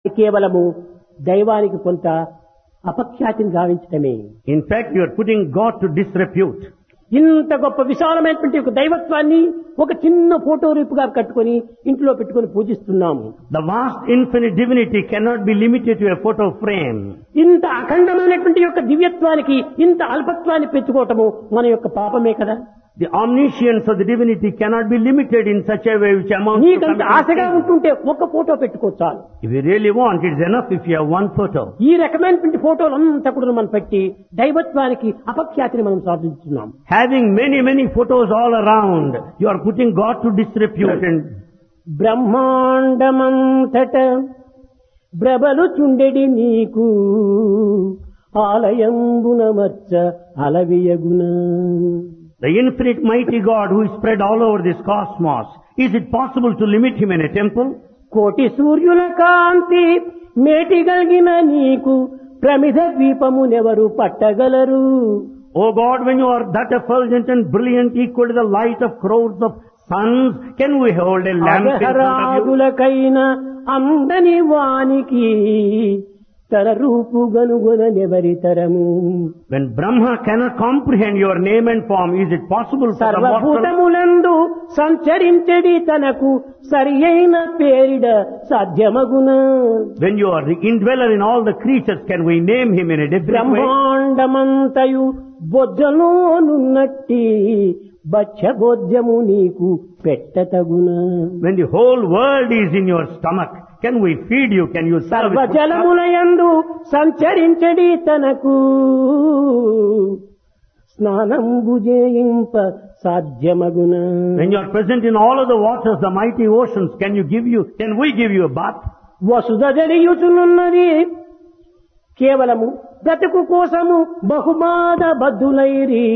కేవలము దైవానికి కొంత అపఖ్యాతిని గావించటమే. In fact, you are putting God to disrepute. ఇంత గొప్ప విశాలమైనటువంటి ఒక దైవత్వాన్ని ఒక చిన్న ఫోటో రూపుగా కట్టుకొని ఇంట్లో పెట్టుకొని పూజిస్తున్నాము. The vast infinite divinity cannot be limited to a photo frame. ఇంత అఖండమైనటువంటి యొక్క దివ్యత్వానికి ఇంత అల్పత్వాన్ని పెంచుకోవటము మన యొక్క పాపమే కదా. The omniscience of the divinity cannot be limited in such a way which amounts to నీకంత ఆశగా committing sin. ఉంటుంటే ఒక్క ఫోటో పెట్టుకోవచ్చు. If you really want, it's enough if you have one photo. ఈ రకమైనటువంటి ఫోటోలంతా కూడా మనం పెట్టి దైవత్వానికి అపఖ్యాతిని మనం సాధించున్నాం. Having many photos all around, you are putting God to disrepute. And బ్రహ్మాండమంతట బ్రబలు చుండెడి నీకు ఆలయంబున మచ్చ అలవియగుణ. the infinite mighty God who is spread all over this cosmos, is it possible to limit him in a temple? కోటి సూర్యుల కాంతి మేటిగలిగిన నీకు ప్రమిద ద్వీపమునెవరు పట్టగలరు. Oh God, when you are that effulgent and brilliant, equal to the light of crores of suns, can we hold a lamp in front of you? అగహరాగులకైన అందని వానికి తన రూపు గనుగొనెవరి తరము. When Brahma cannot comprehend your name and form, is it possible for the mortal? సర్వభూతములందు సంచరించడి తనకు సరి అయిన పేరిడ సాధ్యమగున. When you are the indweller in all the creatures, can we name him in a different way? బ్రహ్మాండమంతయు బొజ్జలోనున్నట్టి బచ్చబోధ్యము నీకు పెట్టతగున. When the whole world is in your stomach, can we feed you? Can you serve it? సర్వజలములయందు సంచరించడి తనకు స్నానంబు చేయింప సాధ్యమగున. When you are present in all of the waters, the mighty oceans, can we give you a bath? వసుధ జరియుచునున్నది కేవలము బ్రతుకు కోసము బహుబాధ బద్ధులైరి.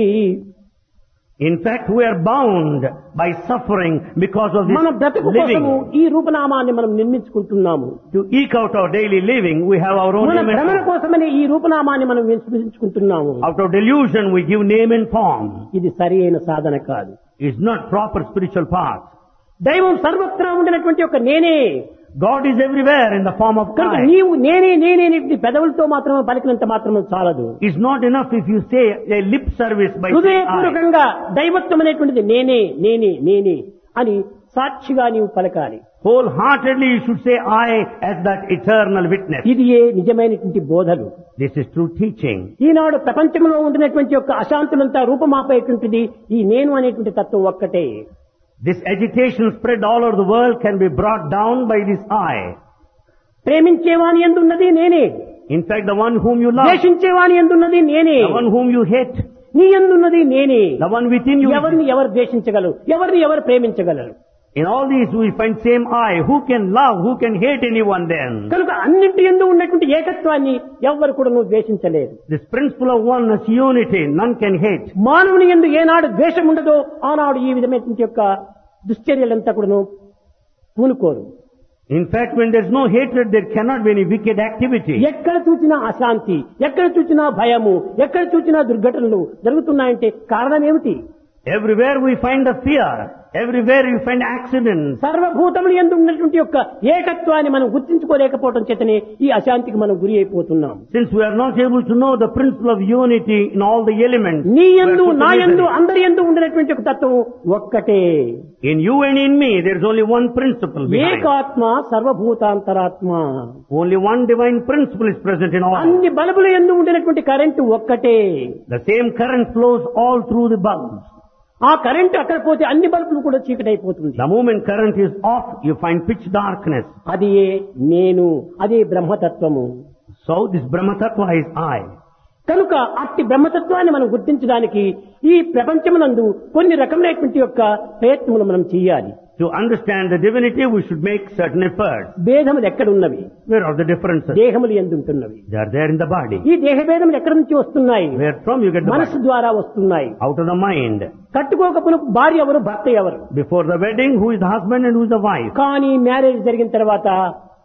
In fact, we are bound by suffering because of మన బ్రతుకు this కోసము living. ఈ రూపనామాన్ని మనం నిర్మించుకుంటున్నాము. To eke out our daily living, we have our own మన name and భ్రమణ form. కోసమని ఈ రూపనామాన్ని మనం నిర్మించుకుంటున్నాము. Out of delusion, we give name and form. ఇది సరి అయిన సాధన కాదు. It's not proper spiritual path. దైవం సర్వత్రా ఉండినటువంటి ఒక నేనే. God is everywhere in the form of కనుక God. నీవు నేనే నేనే నీ పెదవులతో మాత్రమే పలికినంత మాత్రమే చాలదు. It's not enough if you say a lip service by saying I. హృదయపూర్వకంగా దైవత్వం అనేటువంటిది నేనే నేనే నేనే అని సాక్షిగా నీవు పలకాలి. Wholeheartedly you should say I as that eternal witness. ఇది ఏ నిజమైనటువంటి బోధలు. This is true teaching. ఈనాడు ప్రపంచంలో ఉండినటువంటి యొక్క అశాంతులంతా రూపమాపేటువంటిది ఈ నేను అనేటువంటి తత్వం ఒక్కటే. This agitation spread all over the world can be brought down by this I. ప్రేమించేవాని ఎందున్నది నేనే. In fact, the one whom you love, ద్వేషించేవాని ఎందున్నది నేనే. the one whom you hate, నీ ఎందున్నది నేనే. the one within you. ఎవరిని ఎవరు ద్వేషించగలరు, ఎవరిని ఎవరు ప్రేమించగలరు. In all these we find same I. Who can love, who can hate anyone then? కనుక అన్నింటి యందు ఉన్నటువంటి ఏకత్వాన్ని ఎవ్వరు కూడా నువ్వు ద్వేషించలేరు. This principle of oneness, unity, none can hate. మానవుని యందు ఏనాడు ద్వేషం ఉండదో ఆనాడు ఈ విధమైనటువంటి యొక్క దుశ్చర్యలంతా కూడాను పూనుకోరు. In fact, when there is no hatred, there cannot be any wicked activity. ఎక్కడ చూసినా అశాంతి, ఎక్కడ చూసినా భయము, ఎక్కడ చూసినా దుర్ఘటనలు జరుగుతున్నాయంటే కారణం ఏమిటి? Everywhere we find the fear. Everywhere you find accidents. సర్వభూతములు యందు ఉన్నటువంటి యొక్క ఏకత్వాన్ని మనం గుర్తించుకోలేకపోవడం చేతనే ఈ అశాంతికి మనం గురి అయిపోతున్నాం. Since we are not able to know the principle of unity in all the elements, నీ we are యందు put in నా యందు misery. అందరి యందు ఉండినటువంటి ఒక తత్వం ఒక్కటే. In you and in me, there is only one principle behind. ఏకాత్మ సర్వభూతాంతరాత్మ. Only one divine principle is present in all. అన్ని బల్బుల యందు ఉండినటువంటి కరెంటు ఒక్కటే. The same current flows all through the bulbs. ఆ కరెంటు అక్కడ పోతే అన్ని బల్బులు కూడా చీకటైపోతుంది. The moment current is off, you find pitch darkness. అది నేను, అదే బ్రహ్మతత్వము. So this Brahma Tattva is I. కనుక అట్టి బ్రహ్మతత్వాన్ని మనం గుర్తించడానికి ఈ ప్రపంచమునందు కొన్ని రకమైనటువంటి యొక్క ప్రయత్నములు మనం చేయాలి. To understand the divinity, we should make certain efforts. భేదములు ఎక్కడున్నవి? Where are the differences? దేహములు ఎందుంటున్నవి. They are there in the body. ఈ దేహ భేదములు ఎక్కడి నుంచి వస్తున్నాయి? Where from you get the మనసు body? ద్వారా వస్తున్నాయి. Out of the mind. కట్టుకోకపోయిన భార్య ఎవరు, భర్త ఎవరు? Before the wedding, who is the husband and who is the wife? కానీ మ్యారేజ్ జరిగిన తర్వాత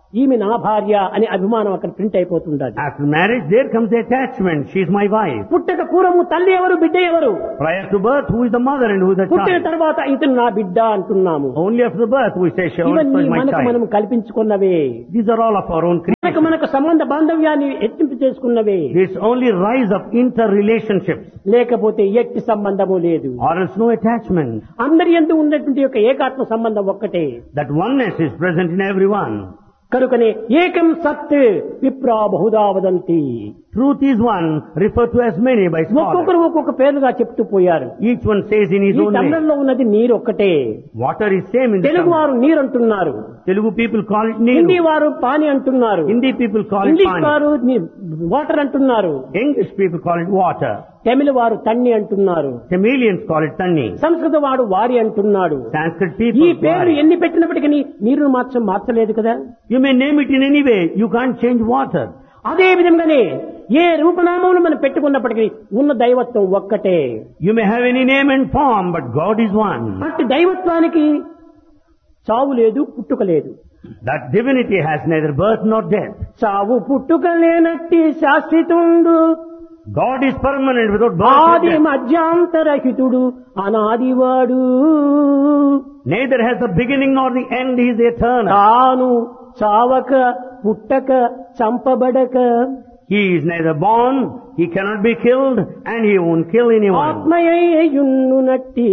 ఈమె నా భార్య అనే అభిమానం అక్కడ print అయిపోతుండాలి. After marriage, there comes the attachment. She is my wife. పుట్టక పూర్వము తల్లి ఎవరు, బిడ్డ ఎవరు? Prior to birth, who is the mother and who is the పుట్టిన child? తర్వాత ఇతను నా బిడ్డ అంటున్నాము. Only after the birth we say, she also ఇవన్నీ is my మనకు child. మనం కల్పించుకున్నవే. These are all of our own creation. మనకు సంబంధ బాంధవ్యాన్ని హెచ్చింపు చేసుకున్నవే. This only rise of interrelationships. లేకపోతే ఎట్టి సంబంధము లేదు. Or else no attachment. అందరి యందు ఉన్నటువంటి యొక్క ఏకాత్మ సంబంధం ఒక్కటే. That oneness is present in everyone. కనుకనే ఏకం సత్ విప్రా Bahuda వదంతి. Truth is one, referred to as many by ఒక్కొక్కరు scholars. ఒక్కొక్క పేరుగా చెప్తూ పోయారు. Each one says in his ఈ own way. తమిళంలో ఉన్నది నీరు ఒక్కటే. Water is same in the Telugu Tamil. వారు నీరు అంటున్నారు, Telugu people call it Hindi Neeru. వారు పాని అంటున్నారు, Hindi people call it English Pani. వారు వాటర్ అంటున్నారు, English people call it water. తమిళ వారు తన్ని అంటున్నారు, Tamilians call it Tanni. సంస్కృత వాడు వారి అంటున్నాడు. Sanskrit ఈ people. పేర్లు Wari. ఎన్ని పెట్టినప్పటికీ నీరును మాత్రం మార్చలేదు కదా. You may name it in any way. You can't change water. అదే విధంగానే ఏ రూపనామములు మనం పెట్టుకున్నప్పటికీ ఉన్న దైవత్వం ఒక్కటే. You may have any name and form, but God is one. అట్టి దైవత్వానికి చావు లేదు, పుట్టుక లేదు. That divinity has neither birth nor death. చావు పుట్టుక లేనట్టి శాశ్వతుండు, God is permanent without birth nor ఆది death. మధ్యాంతరహితుడు, అనాదివాడు. Neither has the beginning nor the end. He is eternal. తాను చావక పుట్టక చంపబడక He is neither born, he cannot be killed, and he won't kill anyone. ఆత్మయ్యున్నట్టి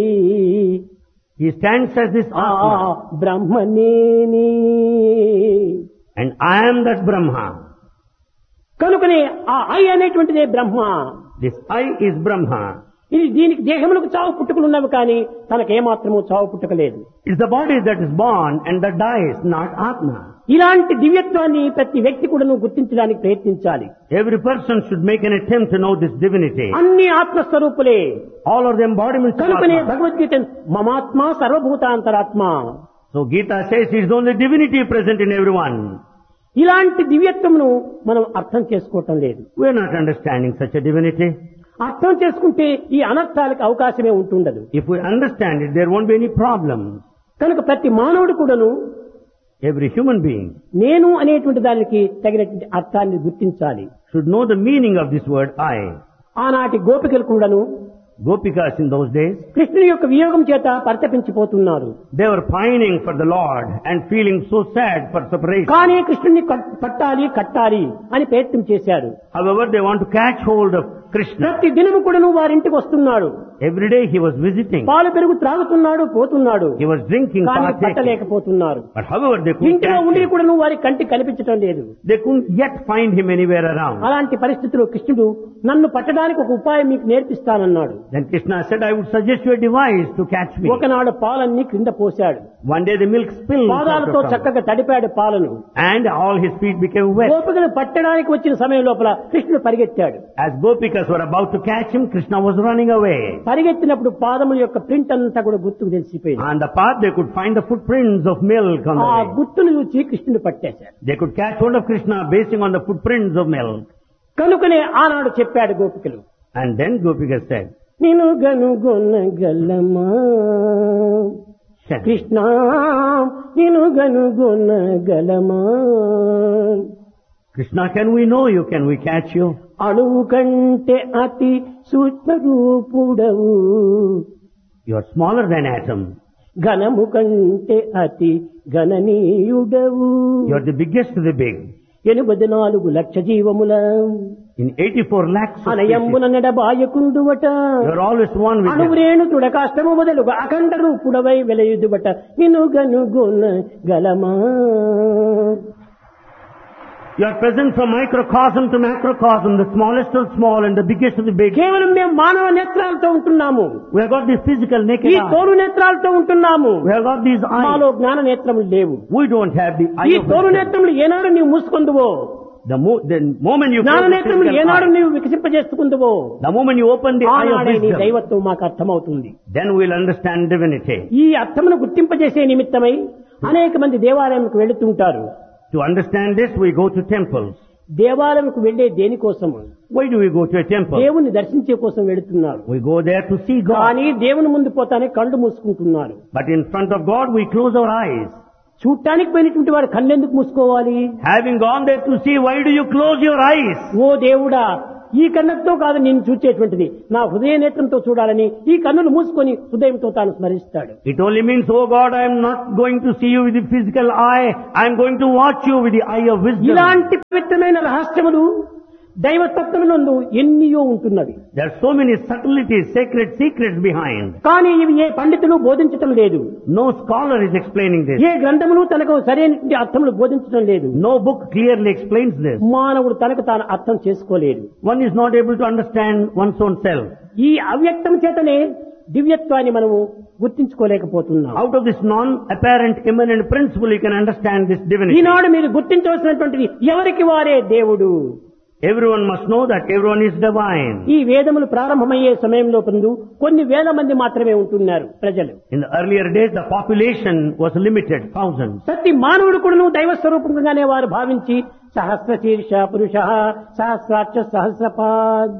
He stands as this ఆ Atma. బ్రహ్మనేని. And I am that Brahma. కనుకనే ఆ I అనేటువంటిదే Brahma. This I is Brahma. ఇది దీనికి దేహములకు చావు పుట్టుకలు ఉన్నవి కానీ తనకేమాత్రము చావు పుట్టుక లేదు. It's the body that is born and that dies, not Atma. ఇలాంటి దివ్యత్వాన్ని ప్రతి వ్యక్తి కూడా గుర్తించడానికి ప్రయత్నించాలి. Every person should make an attempt to know this divinity. అన్ని ఆత్మస్వరూపులే. All are the embodiments of కనుకనే Atma. Bhagavad Gita మమాత్మ సర్వభూతాంతరాత్మ. So Gita says it is the only divinity present in everyone. ఇలాంటి దివ్యత్వమును మనం అర్థం చేసుకోవటం లేదు. We are not understanding such a divinity. అర్థం చేసుకుంటే ఈ అనర్థాలకు అవకాశమే ఉంటుండదు. If we understand it, there won't be any problem. కనుక ప్రతి మానవుడు కూడాను Every human being నేను అనేటువంటి దానికి తగినటువంటి అర్థాన్ని గుర్తించాలి. should know the meaning of this word I. ఆనాటి గోపికలు కూడాను Gopikas in those days, కృష్ణుని యొక్క వియోగం చేత పరితపించిపోతున్నారు. they were pining for the Lord and feeling so sad for separation. కానీ కృష్ణుని పట్టాలి కట్టాలి అని ప్రయత్నం చేశారు. However, they want to catch hold of Krishna. ప్రతి దినము కూడాను వారింటికి వస్తున్నాడు. Every day he was visiting. పాలు పెరుగు త్రాగుతున్నాడు, పోతున్నాడు. He was drinking, కానీ partaking. పట్టలేకపోతున్నారు. But however, they couldn't ఇంటిలో catch ఉండి him. కూడాను వారి కంటికి కనిపించడం లేదు. They couldn't yet find him anywhere around. అలాంటి పరిస్థితిలో కృష్ణుడు నన్ను పట్టడానికి ఒక ఉపాయం మీకు నేర్పిస్తానన్నాడు. Then Krishna said, I would suggest you a device to catch me. ఒకనాడు పాలన్నీ క్రింద పోశాడు. One day the milk spilled పాదాలతో out of చక్కగా తడిపాడు పాలను. and all his feet became wet. గోపికలు పట్టడానికి వచ్చిన సమయం లోపల కృష్ణుడు పరిగెత్తాడు. As Gopikas were about to catch him, Krishna was running away. పరిగెత్తినప్పుడు పాదముల యొక్క ప్రింట్ అంతా కూడా గుర్తుకు తెలిసిపోయింది. On the path they could find the footprints of milk on the ఆ way. గుర్తును చూసి కృష్ణుడు పట్టేశాడు. They could catch hold of Krishna basing on the footprints of milk. కనుకనే ఆనాడు చెప్పాడు గోపికలు, And then Gopikas said, నిన్ను గనుగొనగలమా కృష్ణ, నిన్ను గనుగొనగలమా. Krishna, can we know you? Can we catch you? అణువు కంటే అతి సూక్ష్మ రూపుడవు, You are smaller than atom. ఘనము కంటే అతి గణనీయుడవు. You are the biggest of the big. 84 lakh జీవముల In 84 lakhs of species, అనయంబున నెడబాయకుందువట. you are always one with them. అణువురేణు తుడకాష్టము మొదలుగా అఖండ రూపుడవై వెలయుదుబట. నిన్ను గనుగొన గలమా. You are present from microcosm to macrocosm, the smallest of small and the biggest of the big. కేవలం మేము మానవ నేత్రాలతో ఉంటున్నాము. We have got this physical naked ఈ eye. తోలు నేత్రాలతో ఉంటున్నాము. We have got these మాలో eyes. జ్ఞాన నేత్రములు లేవు. We don't have the ఈ eye of తోలు wisdom. నేత్రములు ఏనాడు నీవు మూసుకుందువో, The moment you జ్ఞాన close the నేత్రములు physical ఏనాడు eye, నీవు వికసింపజేసుకుందువో, the moment you open the eye of ఆనాడే నీ wisdom, దైవత్వం మాకు అర్థమవుతుంది. then we'll understand divinity. ఈ అర్థమును గుర్తింపజేసే నిమిత్తమై అనేక మంది దేవాలయంకు వెళుతుంటారు. To understand this, we go to temples. దేవాలయంకు వెళ్లే దేనికోసము? Why do we go to a temple? దేవుని దర్శించే కోసం వెళుతున్నారు. We go there to see God. కానీ దేవుని ముందు పోతానే కళ్ళు మూసుకుంటున్నారు. But in front of God, we close our eyes. చూడటానికి పోయినటువంటి వాడు కళ్ళెందుకు మూసుకోవాలి? Having gone there to see, why do you close your eyes? ఓ దేవుడా, ఈ కన్నుతో కాదు నేను చూచేటువంటిది, నా హృదయ నేత్రంతో చూడాలని ఈ కన్నులు మూసుకొని హృదయంతో తాను స్మరిస్తాడు. It only means, oh God, I am not going to see you with the physical eye, I am going to watch you with the eye of wisdom. ఇలాంటి పవిత్రమైన రహస్యములు దైవతత్వమునందు ఎన్నియో ఉంటున్నవి. There are so many subtleties, sacred secrets behind. కానీ ఇవి ఏ పండితులు బోధించటం లేదు. No scholar is explaining this. ఏ గ్రంథములు తనకు సరైన అర్థములు బోధించడం లేదు. No book clearly explains this. మానవుడు తనకు తాను అర్థం చేసుకోలేడు. One is not able to understand one's own self. ఈ అవ్యక్తం చేతనే దివ్యత్వాన్ని మనము గుర్తించుకోలేకపోతున్నాం. Out of this non-apparent immanent principle, you can understand this divinity. ఈనాడు మీరు గుర్తించవలసినటువంటిది ఎవరికి వారే దేవుడు. Everyone must know that everyone is divine. ఈ వేదములు ప్రారంభమయ్యే సమయంలో కొన్ని వేల మంది మాత్రమే ఉంటున్నారు ప్రజలు. In the earlier days, the population was limited, thousands. ప్రతి మానవుడు కూడాను దైవ స్వరూపంగానే వారు భావించి సహస్ర శీర్ష పురుష సహస్రాక్ష సహస్రపాద్,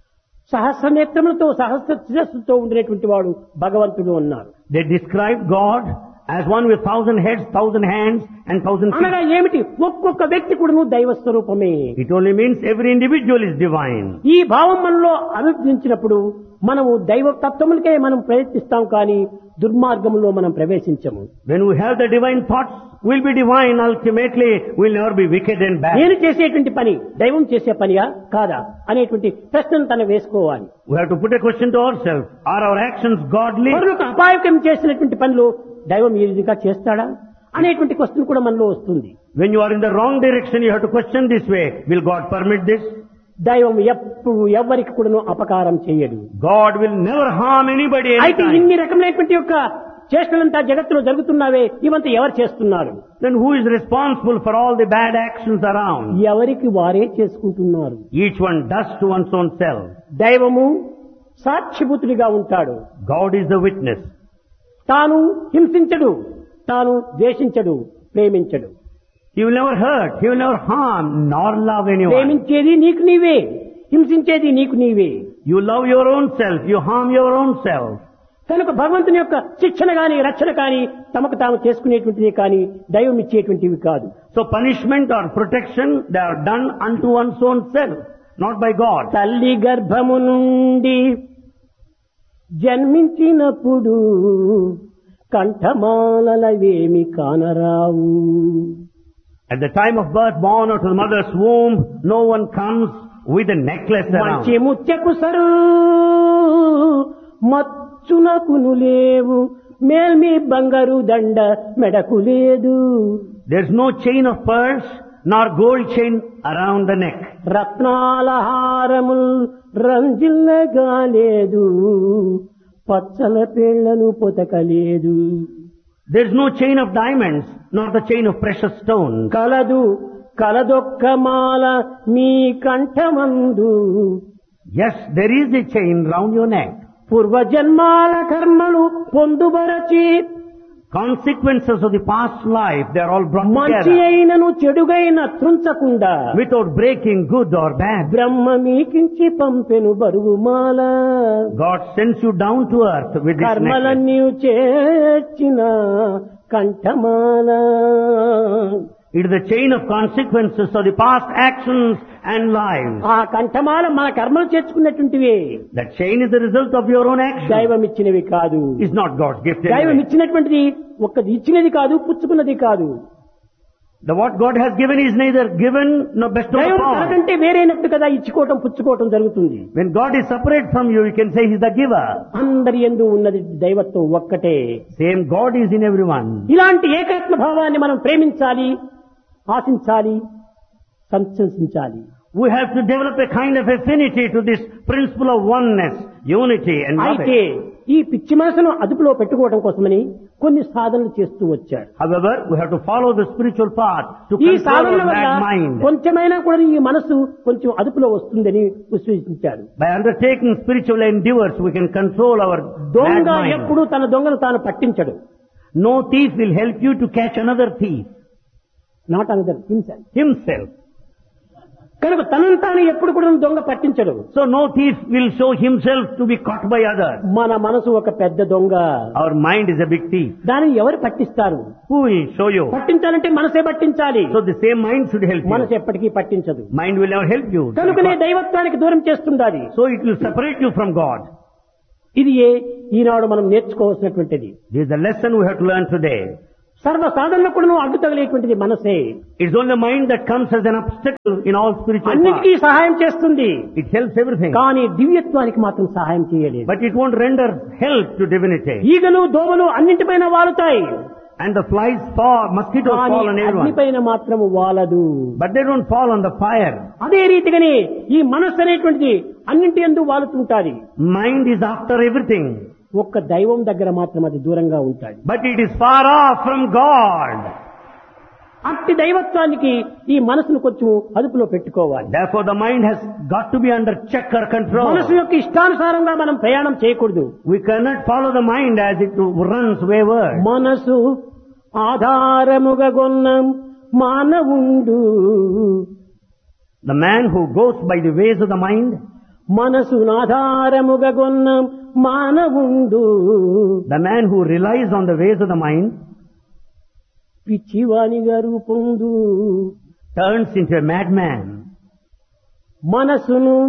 సహస్ర నేత్రములతో సహస్ర శిరస్సుతో ఉండినటువంటి వాడు భగవంతుడు అన్నారు. They described God as one with 1,000 heads, 1,000 hands and 1,000 feet. అనగా ఏమిటి? ఒక్కొక్క వ్యక్తి కూడాను దైవ స్వరూపమే. It only means every individual is divine. ఈ భావం మనలో అభివృద్ధించినప్పుడు మనము దైవ తత్వములకే మనం ప్రయత్నిస్తాం, కానీ దుర్మార్గంలో మనం ప్రవేశించము. When we have the divine thoughts, we'll be divine. Ultimately, we'll never be wicked and bad. నేను చేసేటువంటి పని దైవం చేసే పనియా కాదా అనేటువంటి ప్రశ్నను తను వేసుకోవాలి. We have to put a question to ourselves. Are our actions godly? మరొక అపాయకం చేసినటువంటి పనులు దైవం ఈ విధంగా చేస్తాడా అనేటువంటి క్వశ్చన్ కూడా మనలో వస్తుంది. When you are in the wrong direction, you have to question this way. Will God permit this? దైవం ఎప్పుడు ఎవరికి కూడా అపకారం చేయడు. God will never harm anybody అయితే anytime. ఇన్ని రకమైనటువంటి యొక్క చేష్టలంతా జగత్తులో జరుగుతున్నావే, ఇవంతా ఎవరు చేస్తున్నారు? Then who is responsible for all the bad actions around? ఎవరికి వారే చేసుకుంటున్నారు. Each one does to one's own self. దైవము సాక్షిభూతుడిగా ఉంటాడు. God is the witness. తాను హింసించడు, తాను ద్వేషించడు, ప్రేమించడు. He will never hurt, he will never harm, nor love anyone. ప్రేమించేది నీకు నీవే, హింసించేది నీకు నీవే. You love your own self, you harm your own self. కనుక భగవంతుని యొక్క శిక్షణ గాని రక్షణ కాని తమకు తాము చేసుకునేటువంటిది కానీ దైవం ఇచ్చేటువంటివి కాదు. So punishment or protection, they are done unto one's own self, not by God. తల్లి గర్భము నుండి జన్మించినప్పుడు కంఠమాలవేమి కానరావు. At the time of birth, born out of the mother's womb, no one comes with a necklace around. మంచి ముత్యకు sir మచ్చునకును లేవు, మేల్మి బంగారు దండ మెడకు లేదు. There's no chain of pearls, nor gold chain around the neck. రత్నాల హారముల్ రంజిల్లగా లేదు, పచ్చల పేళ్లను పొతకలేదు. There's no chain of diamonds, nor the chain of precious stones. కలదొక్క Mala me కంఠమందు. Yes, there is a chain round your neck. పూర్వజన్మాల కర్మలు పొందుబరచి Consequences of the past life, they are all brought మంచి together. అయినను చెడుగైన త్రుంచకుండా Without breaking good or bad. బ్రహ్మ మీకించి పంపెను బరువు మాల. God sends you down to earth with this necklace. కర్మలన్నీ చేర్చిన కంఠమాల. It is the chain of consequences of the past actions and lives. ఆ కంఠమాల మన కర్మలు చేర్చుకున్నటువంటివే, That chain is the result of your own actions. దైవం ఇచ్చినవి కాదు. It's not God's gift దైవం anyway. ఇచ్చినటువంటిది ఒక్కది ఇచ్చినది కాదు, పుచ్చుకున్నది కాదు. What God has given is neither given nor bestowed దైవం upon. తనకంటే వేరైనట్టు కదా ఇచ్చుకోవటం పుచ్చుకోవటం జరుగుతుంది. When God is separate from you, you can say He's the giver. అందరి యందు ఉన్నది దైవత్వం ఒక్కటే. Same God is in everyone. ఇలాంటి ఏకాత్మ భావాన్ని మనం ప్రేమించాలి, ఆశించాలి, సంతసించాలి. We have to develop a kind of affinity to this principle of oneness, unity and love. అయితే ఈ పిచ్చి మనసును అదుపులో పెట్టుకోవడం కోసమని కొన్ని సాధనలు చేస్తూ వచ్చాడు. However, we have to follow the spiritual path to ఈ control సాధనల our వల్ల bad mind. కొంచెమైనా కూడా ఈ మనసు కొంచెం అదుపులో వస్తుందని విశ్వసించాడు. By undertaking spiritual endeavors, we can control our bad దొంగ mind. ఎప్పుడు తన దొంగను తాను పట్టించడు. No thief will help you to catch another thief. Not another himself. Himself. కనుక తనను తాను ఎప్పుడు కూడా దొంగ పట్టించడు. So no thief will show himself to be caught by others. మన మనసు ఒక పెద్ద దొంగ. Our mind is a big thief. దానిని ఎవరు పట్టిస్తారు? Who will show you? పట్టించాలంటే మనసే పట్టించాలి. So the same mind should help you. మనసు ఎప్పటికీ పట్టించదు. Mind will never help you. కనుకనే దైవత్వానికి దూరం చేస్తుండాలి. So it will separate you from God. ఇది ఈనాడు మనం నేర్చుకోవాల్సినటువంటిది. This is the lesson we have to learn today. సర్వ సాధనలో కూడా అడ్డు తగిలేటువంటిది మనసే. It's only the mind that comes as an obstacle in all spiritual అన్నిటికీ paths. సహాయం చేస్తుంది. It helps everything. కానీ దివ్యత్వానికి మాత్రం సహాయం చేయలేదు. But it won't render help to divinity. ఈగలు దోమలు అన్నింటిపైన వాలుతాయి. And the flies fall, mosquitoes కానీ fall on everyone. అగ్నిపైన మాత్రం వాలదు. But they don't fall on the fire. అదే రీతిగానే ఈ మనస్సు అనేటువంటిది అన్నింటి యందు వాలుతుంటాది. Mind is after everything. ఒక్క దైవం దగ్గర మాత్రం అది దూరంగా ఉంటాయి. But it is far off from God. అట్టి దైవత్వానికి ఈ మనసును కొంచెం అదుపులో పెట్టుకోవాలి. Therefore the mind has got to be under check or control. మనసు యొక్క ఇష్టానుసారంగా మనం ప్రయాణం చేయకూడదు. We cannot follow the mind as it runs wayward. మనసు ఆధారముగా గొన్న మానవుండు. The man who goes by the ways of the mind, మనసు ఆధారముగా గొన్న మానవుండు. the man who relies on the ways of the mind, పిచ్చివానిగా రూపొందు. turns into a madman. మనసును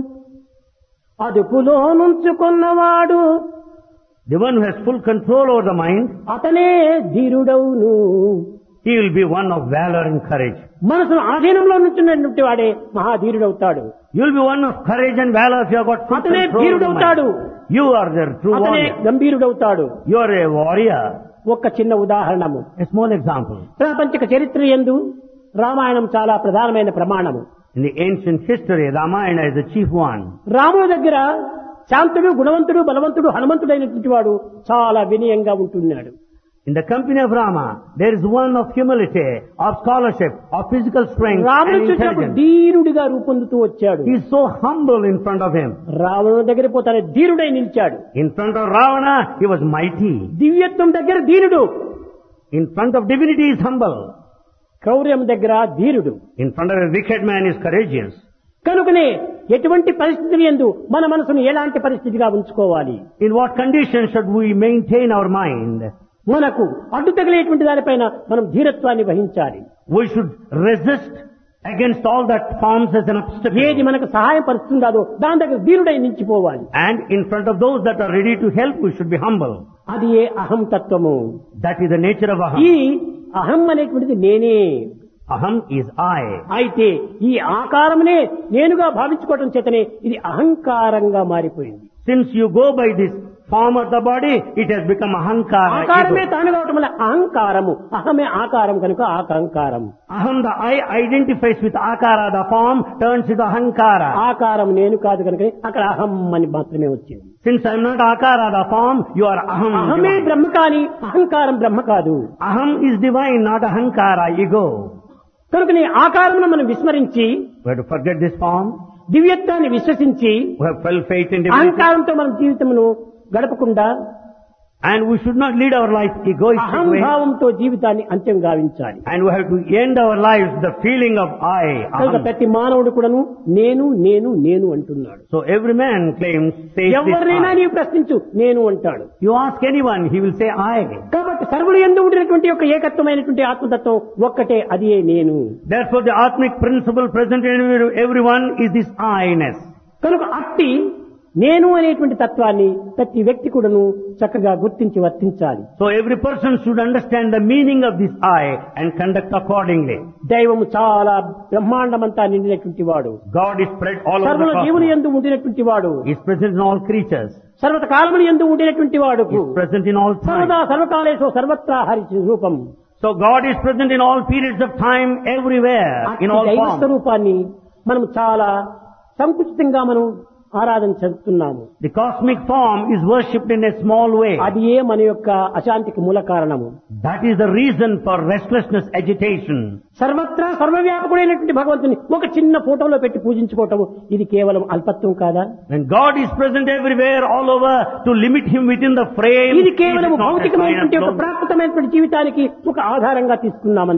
అదుపులో నుంచుకున్నవాడు The one who has full control over the mind, అతనే ధీరుడవును. he will be one of valor and courage. మనసును ఆధీనంలో నుంచున్నటువంటి వాడే మహాధీరుడవుతాడు. You will be one of courage and valor if you have got full అతనే control over the ధీరుడవుతాడు. mind. You are the true అతనే warrior. గంభీరుడవుతాడు. You are a warrior. ఒక్క చిన్న ఉదాహరణము. A small example. ప్రాపంచిక చరిత్ర యందు రామాయణం చాలా ప్రధానమైన ప్రమాణము. In the ancient history, Ramayana is the chief one. రాముడి దగ్గర శాంతుడు, గుణవంతుడు, బలవంతుడు, హనుమంతుడైనటువంటి వాడు చాలా వినయంగా ఉంటున్నాడు. In the company of Rama, there is one of humility, of scholarship, of physical strength రాముడు and చూసినప్పుడు intelligence. ధీరుడిగా రూపొందుతూ వచ్చాడు. He is so humble in front of him. రావణుడి దగ్గర పోతానే ధీరుడై నిలిచాడు. In front of Ravana, he was mighty. దివ్యత్వం దగ్గర ధీరుడు. In front of divinity, he is humble. క్రౌర్యం దగ్గర ధీరుడు. In front of a wicked man, he is courageous. కనుకనే ఎటువంటి పరిస్థితులు యందు మన మనసును ఎలాంటి పరిస్థితిగా ఉంచుకోవాలి? In what conditions should we maintain our mind? మనకు అడ్డు తగిలేటువంటి దానిపైన మనం ధీరత్వాన్ని వహించాలి. We should resist against all that forms as an obstacle. ఏది మనకు సహాయం పరుస్తుందో దాని దగ్గర ధీరుడై నిలిచిపోవాలి. And in front of those that are ready to help, we should be humble. అది ఏ అహం తత్వము. That is the nature of ఈ aham. అహం అనేటువంటిది నేనే. Aham is I. అయితే ఈ ఆకారమునే నేనుగా భావించుకోవటం చేతనే ఇది అహంకారంగా మారిపోయింది. Since you go by this form of the body, it has become ahankara. ఆకారమే ego. తాను కావటం వల్ల అహంకారము. అహమే ఆకారం కనుక అహంకారం. Aham, the I identifies with akara, the form turns into ahankara. ఆకారం నేను కాదు కనుక అక్కడ అహం అని మాత్రమే వచ్చింది. Since I am not akara, the form, you are aham. అహమే divine. బ్రహ్మ కాని అహంకారం బ్రహ్మ కాదు. Aham is divine, not ahankara, ego. కనుక నీ ఆకారమును మనం విస్మరించి We have to forget this form. దివ్యత్వాన్ని విశ్వసించి We have full faith in divinity. అహంకారంతో మన జీవితమును గడపకుండా And we should not lead our life egoistic way. అహంభావంతో జీవితాన్ని అంత్యం గావించాలి. And we have to end our lives the feeling of I. కనుక Aham. ప్రతి మానవుడు కూడాను నేను నేను నేను అంటున్నాడు. So every man claims, says ఎవరినైనా this I. నీవు ప్రశ్నించు నేను అంటాడు. You ask anyone, he will say I. కాబట్టి సర్వులు యందు ఉండినటువంటి యొక్క ఏకత్వమైనటువంటి ఆత్మతత్వం ఒక్కటే, అది నేను. Therefore the Atmic principle present in everyone is this I-ness. కనుక అట్టి నేను అనేటువంటి తత్వాన్ని ప్రతి వ్యక్తి కూడాను చక్కగా గుర్తించి వర్తించాలి. So every person should understand the meaning of this I and conduct accordingly. దైవము చాలా బ్రహ్మాండమంతా నిండినటువంటి వాడు. God is spread all over సర్వుల the జీవులు cosmos. యందు ఉండినటువంటి వాడు. He is present in all creatures. సర్వత కాలములు యందు ఉండినటువంటి వాడు. He is present in all సర్వదా time. సర్వకాలేషు సర్వత్రా హరి రూపం. So God is present in all periods of time, everywhere, in all దైవ forms. స్వరూపాన్ని మనం చాలా సంకుచితంగా మనం ఆరాధన చేస్తున్నాము. The cosmic form is worshipped in a small way. అది ఏ మన యొక్క అశాంతికి మూల కారణము. That is the reason for restlessness, agitation. సర్వత్రా సర్వవ్యాపకుడైనటువంటి భగవంతుని ఒక చిన్న ఫోటోలో పెట్టి పూజించుకోవటం ఇది కేవలం అల్పత్వం కాదా? When God is present everywhere, all over, to limit Him within the frame, ఇది it is కేవలం not a sign of భౌతికమైనటువంటి ఒక glory. ప్రాకృతమైనటువంటి జీవితానికి ఒక ఆధారంగా తీసుకున్నామంతే.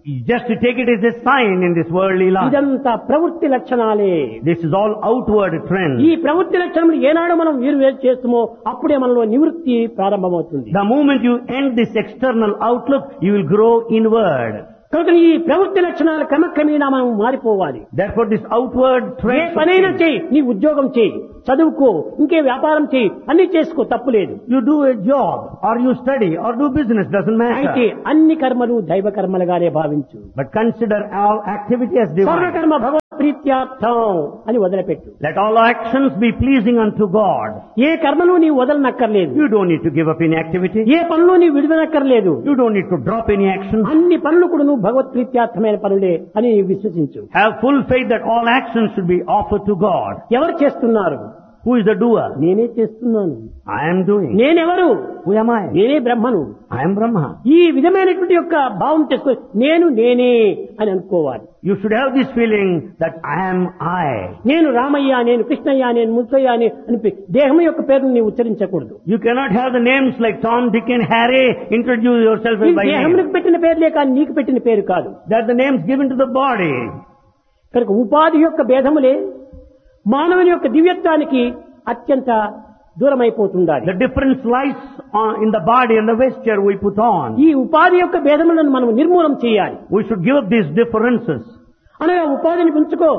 Just to take it as a sign in this worldly life. ఇదంతా ప్రవృత్తి లక్షణాలే. This is all outward trend. ఈ ప్రవృత్తి లక్షణములు ఏనాడు మనం వేరు చేస్తామో అప్పుడే మనలో నివృత్తి ప్రారంభమవుతుంది. The moment you end this external outlook, you will grow inward. కనుక ఈ ప్రవృత్తి లక్షణాలు క్రమక్రమేణా మనం మారిపోవాలి. Therefore this outward A trend. పనైనా చేయి, నీ ఉద్యోగం చేయి, చదువుకో, ఇంకే వ్యాపారం చేయి, అన్ని చేసుకో, తప్పులేదు. You do a job, or you study, or do business, doesn't అయితే matter. అన్ని కర్మలు దైవ కర్మలుగానే భావించు. But consider all activity as divine. సర్వకర్మ భగవత్ ప్రీత్యార్థం అని వదిలిపెట్టు. Let all actions be pleasing unto God. ఏ కర్మను నీవు వదలనక్కర్లేదు. You don't need to give up any activity. ఏ పనులు నీవు విడుదలక్కర్లేదు. You don't need to drop any action. అన్ని పనులు కూడా నువ్వు భగవత్ ప్రీత్యార్థమైన పనులే అని విశ్వసించు. Have full faith that all actions should be offered to God. ఎవరు చేస్తున్నారు? Who is the doer? నేనే చేస్తున్నాను. I am doing. నేనెవరు? Who am I? నేనే బ్రహ్మను. I am Brahma. ఈ విధమైనటువంటి యొక్క భావం చేసుకో, నేనే అని అనుకోవాలి. You should have this feeling that I am I. నేను రామయ్య, నేను కృష్ణయ్య, నేను ముత్తయ్య అని దేహం యొక్క పేరును నీవు ఉచ్చరించకూడదు. You cannot have the names like Tom, Dick and Harry. Introduce yourself ఈ by name. దేహమునికి పెట్టిన పేర్లే కానీ నీకు పెట్టిన పేరు కాదు. That the names given to the body. కనుక ఉపాధి యొక్క భేదములే మానవుని యొక్క దివ్యత్వానికి అత్యంత దూరమైపోతుండాలి. The difference lies in the body and the vesture we put on. ఈ ఉపాధి యొక్క భేదములను మనం నిర్మూలం చేయాలి. We should give up these differences. అనగా ఉపాధిని ఉంచుకో,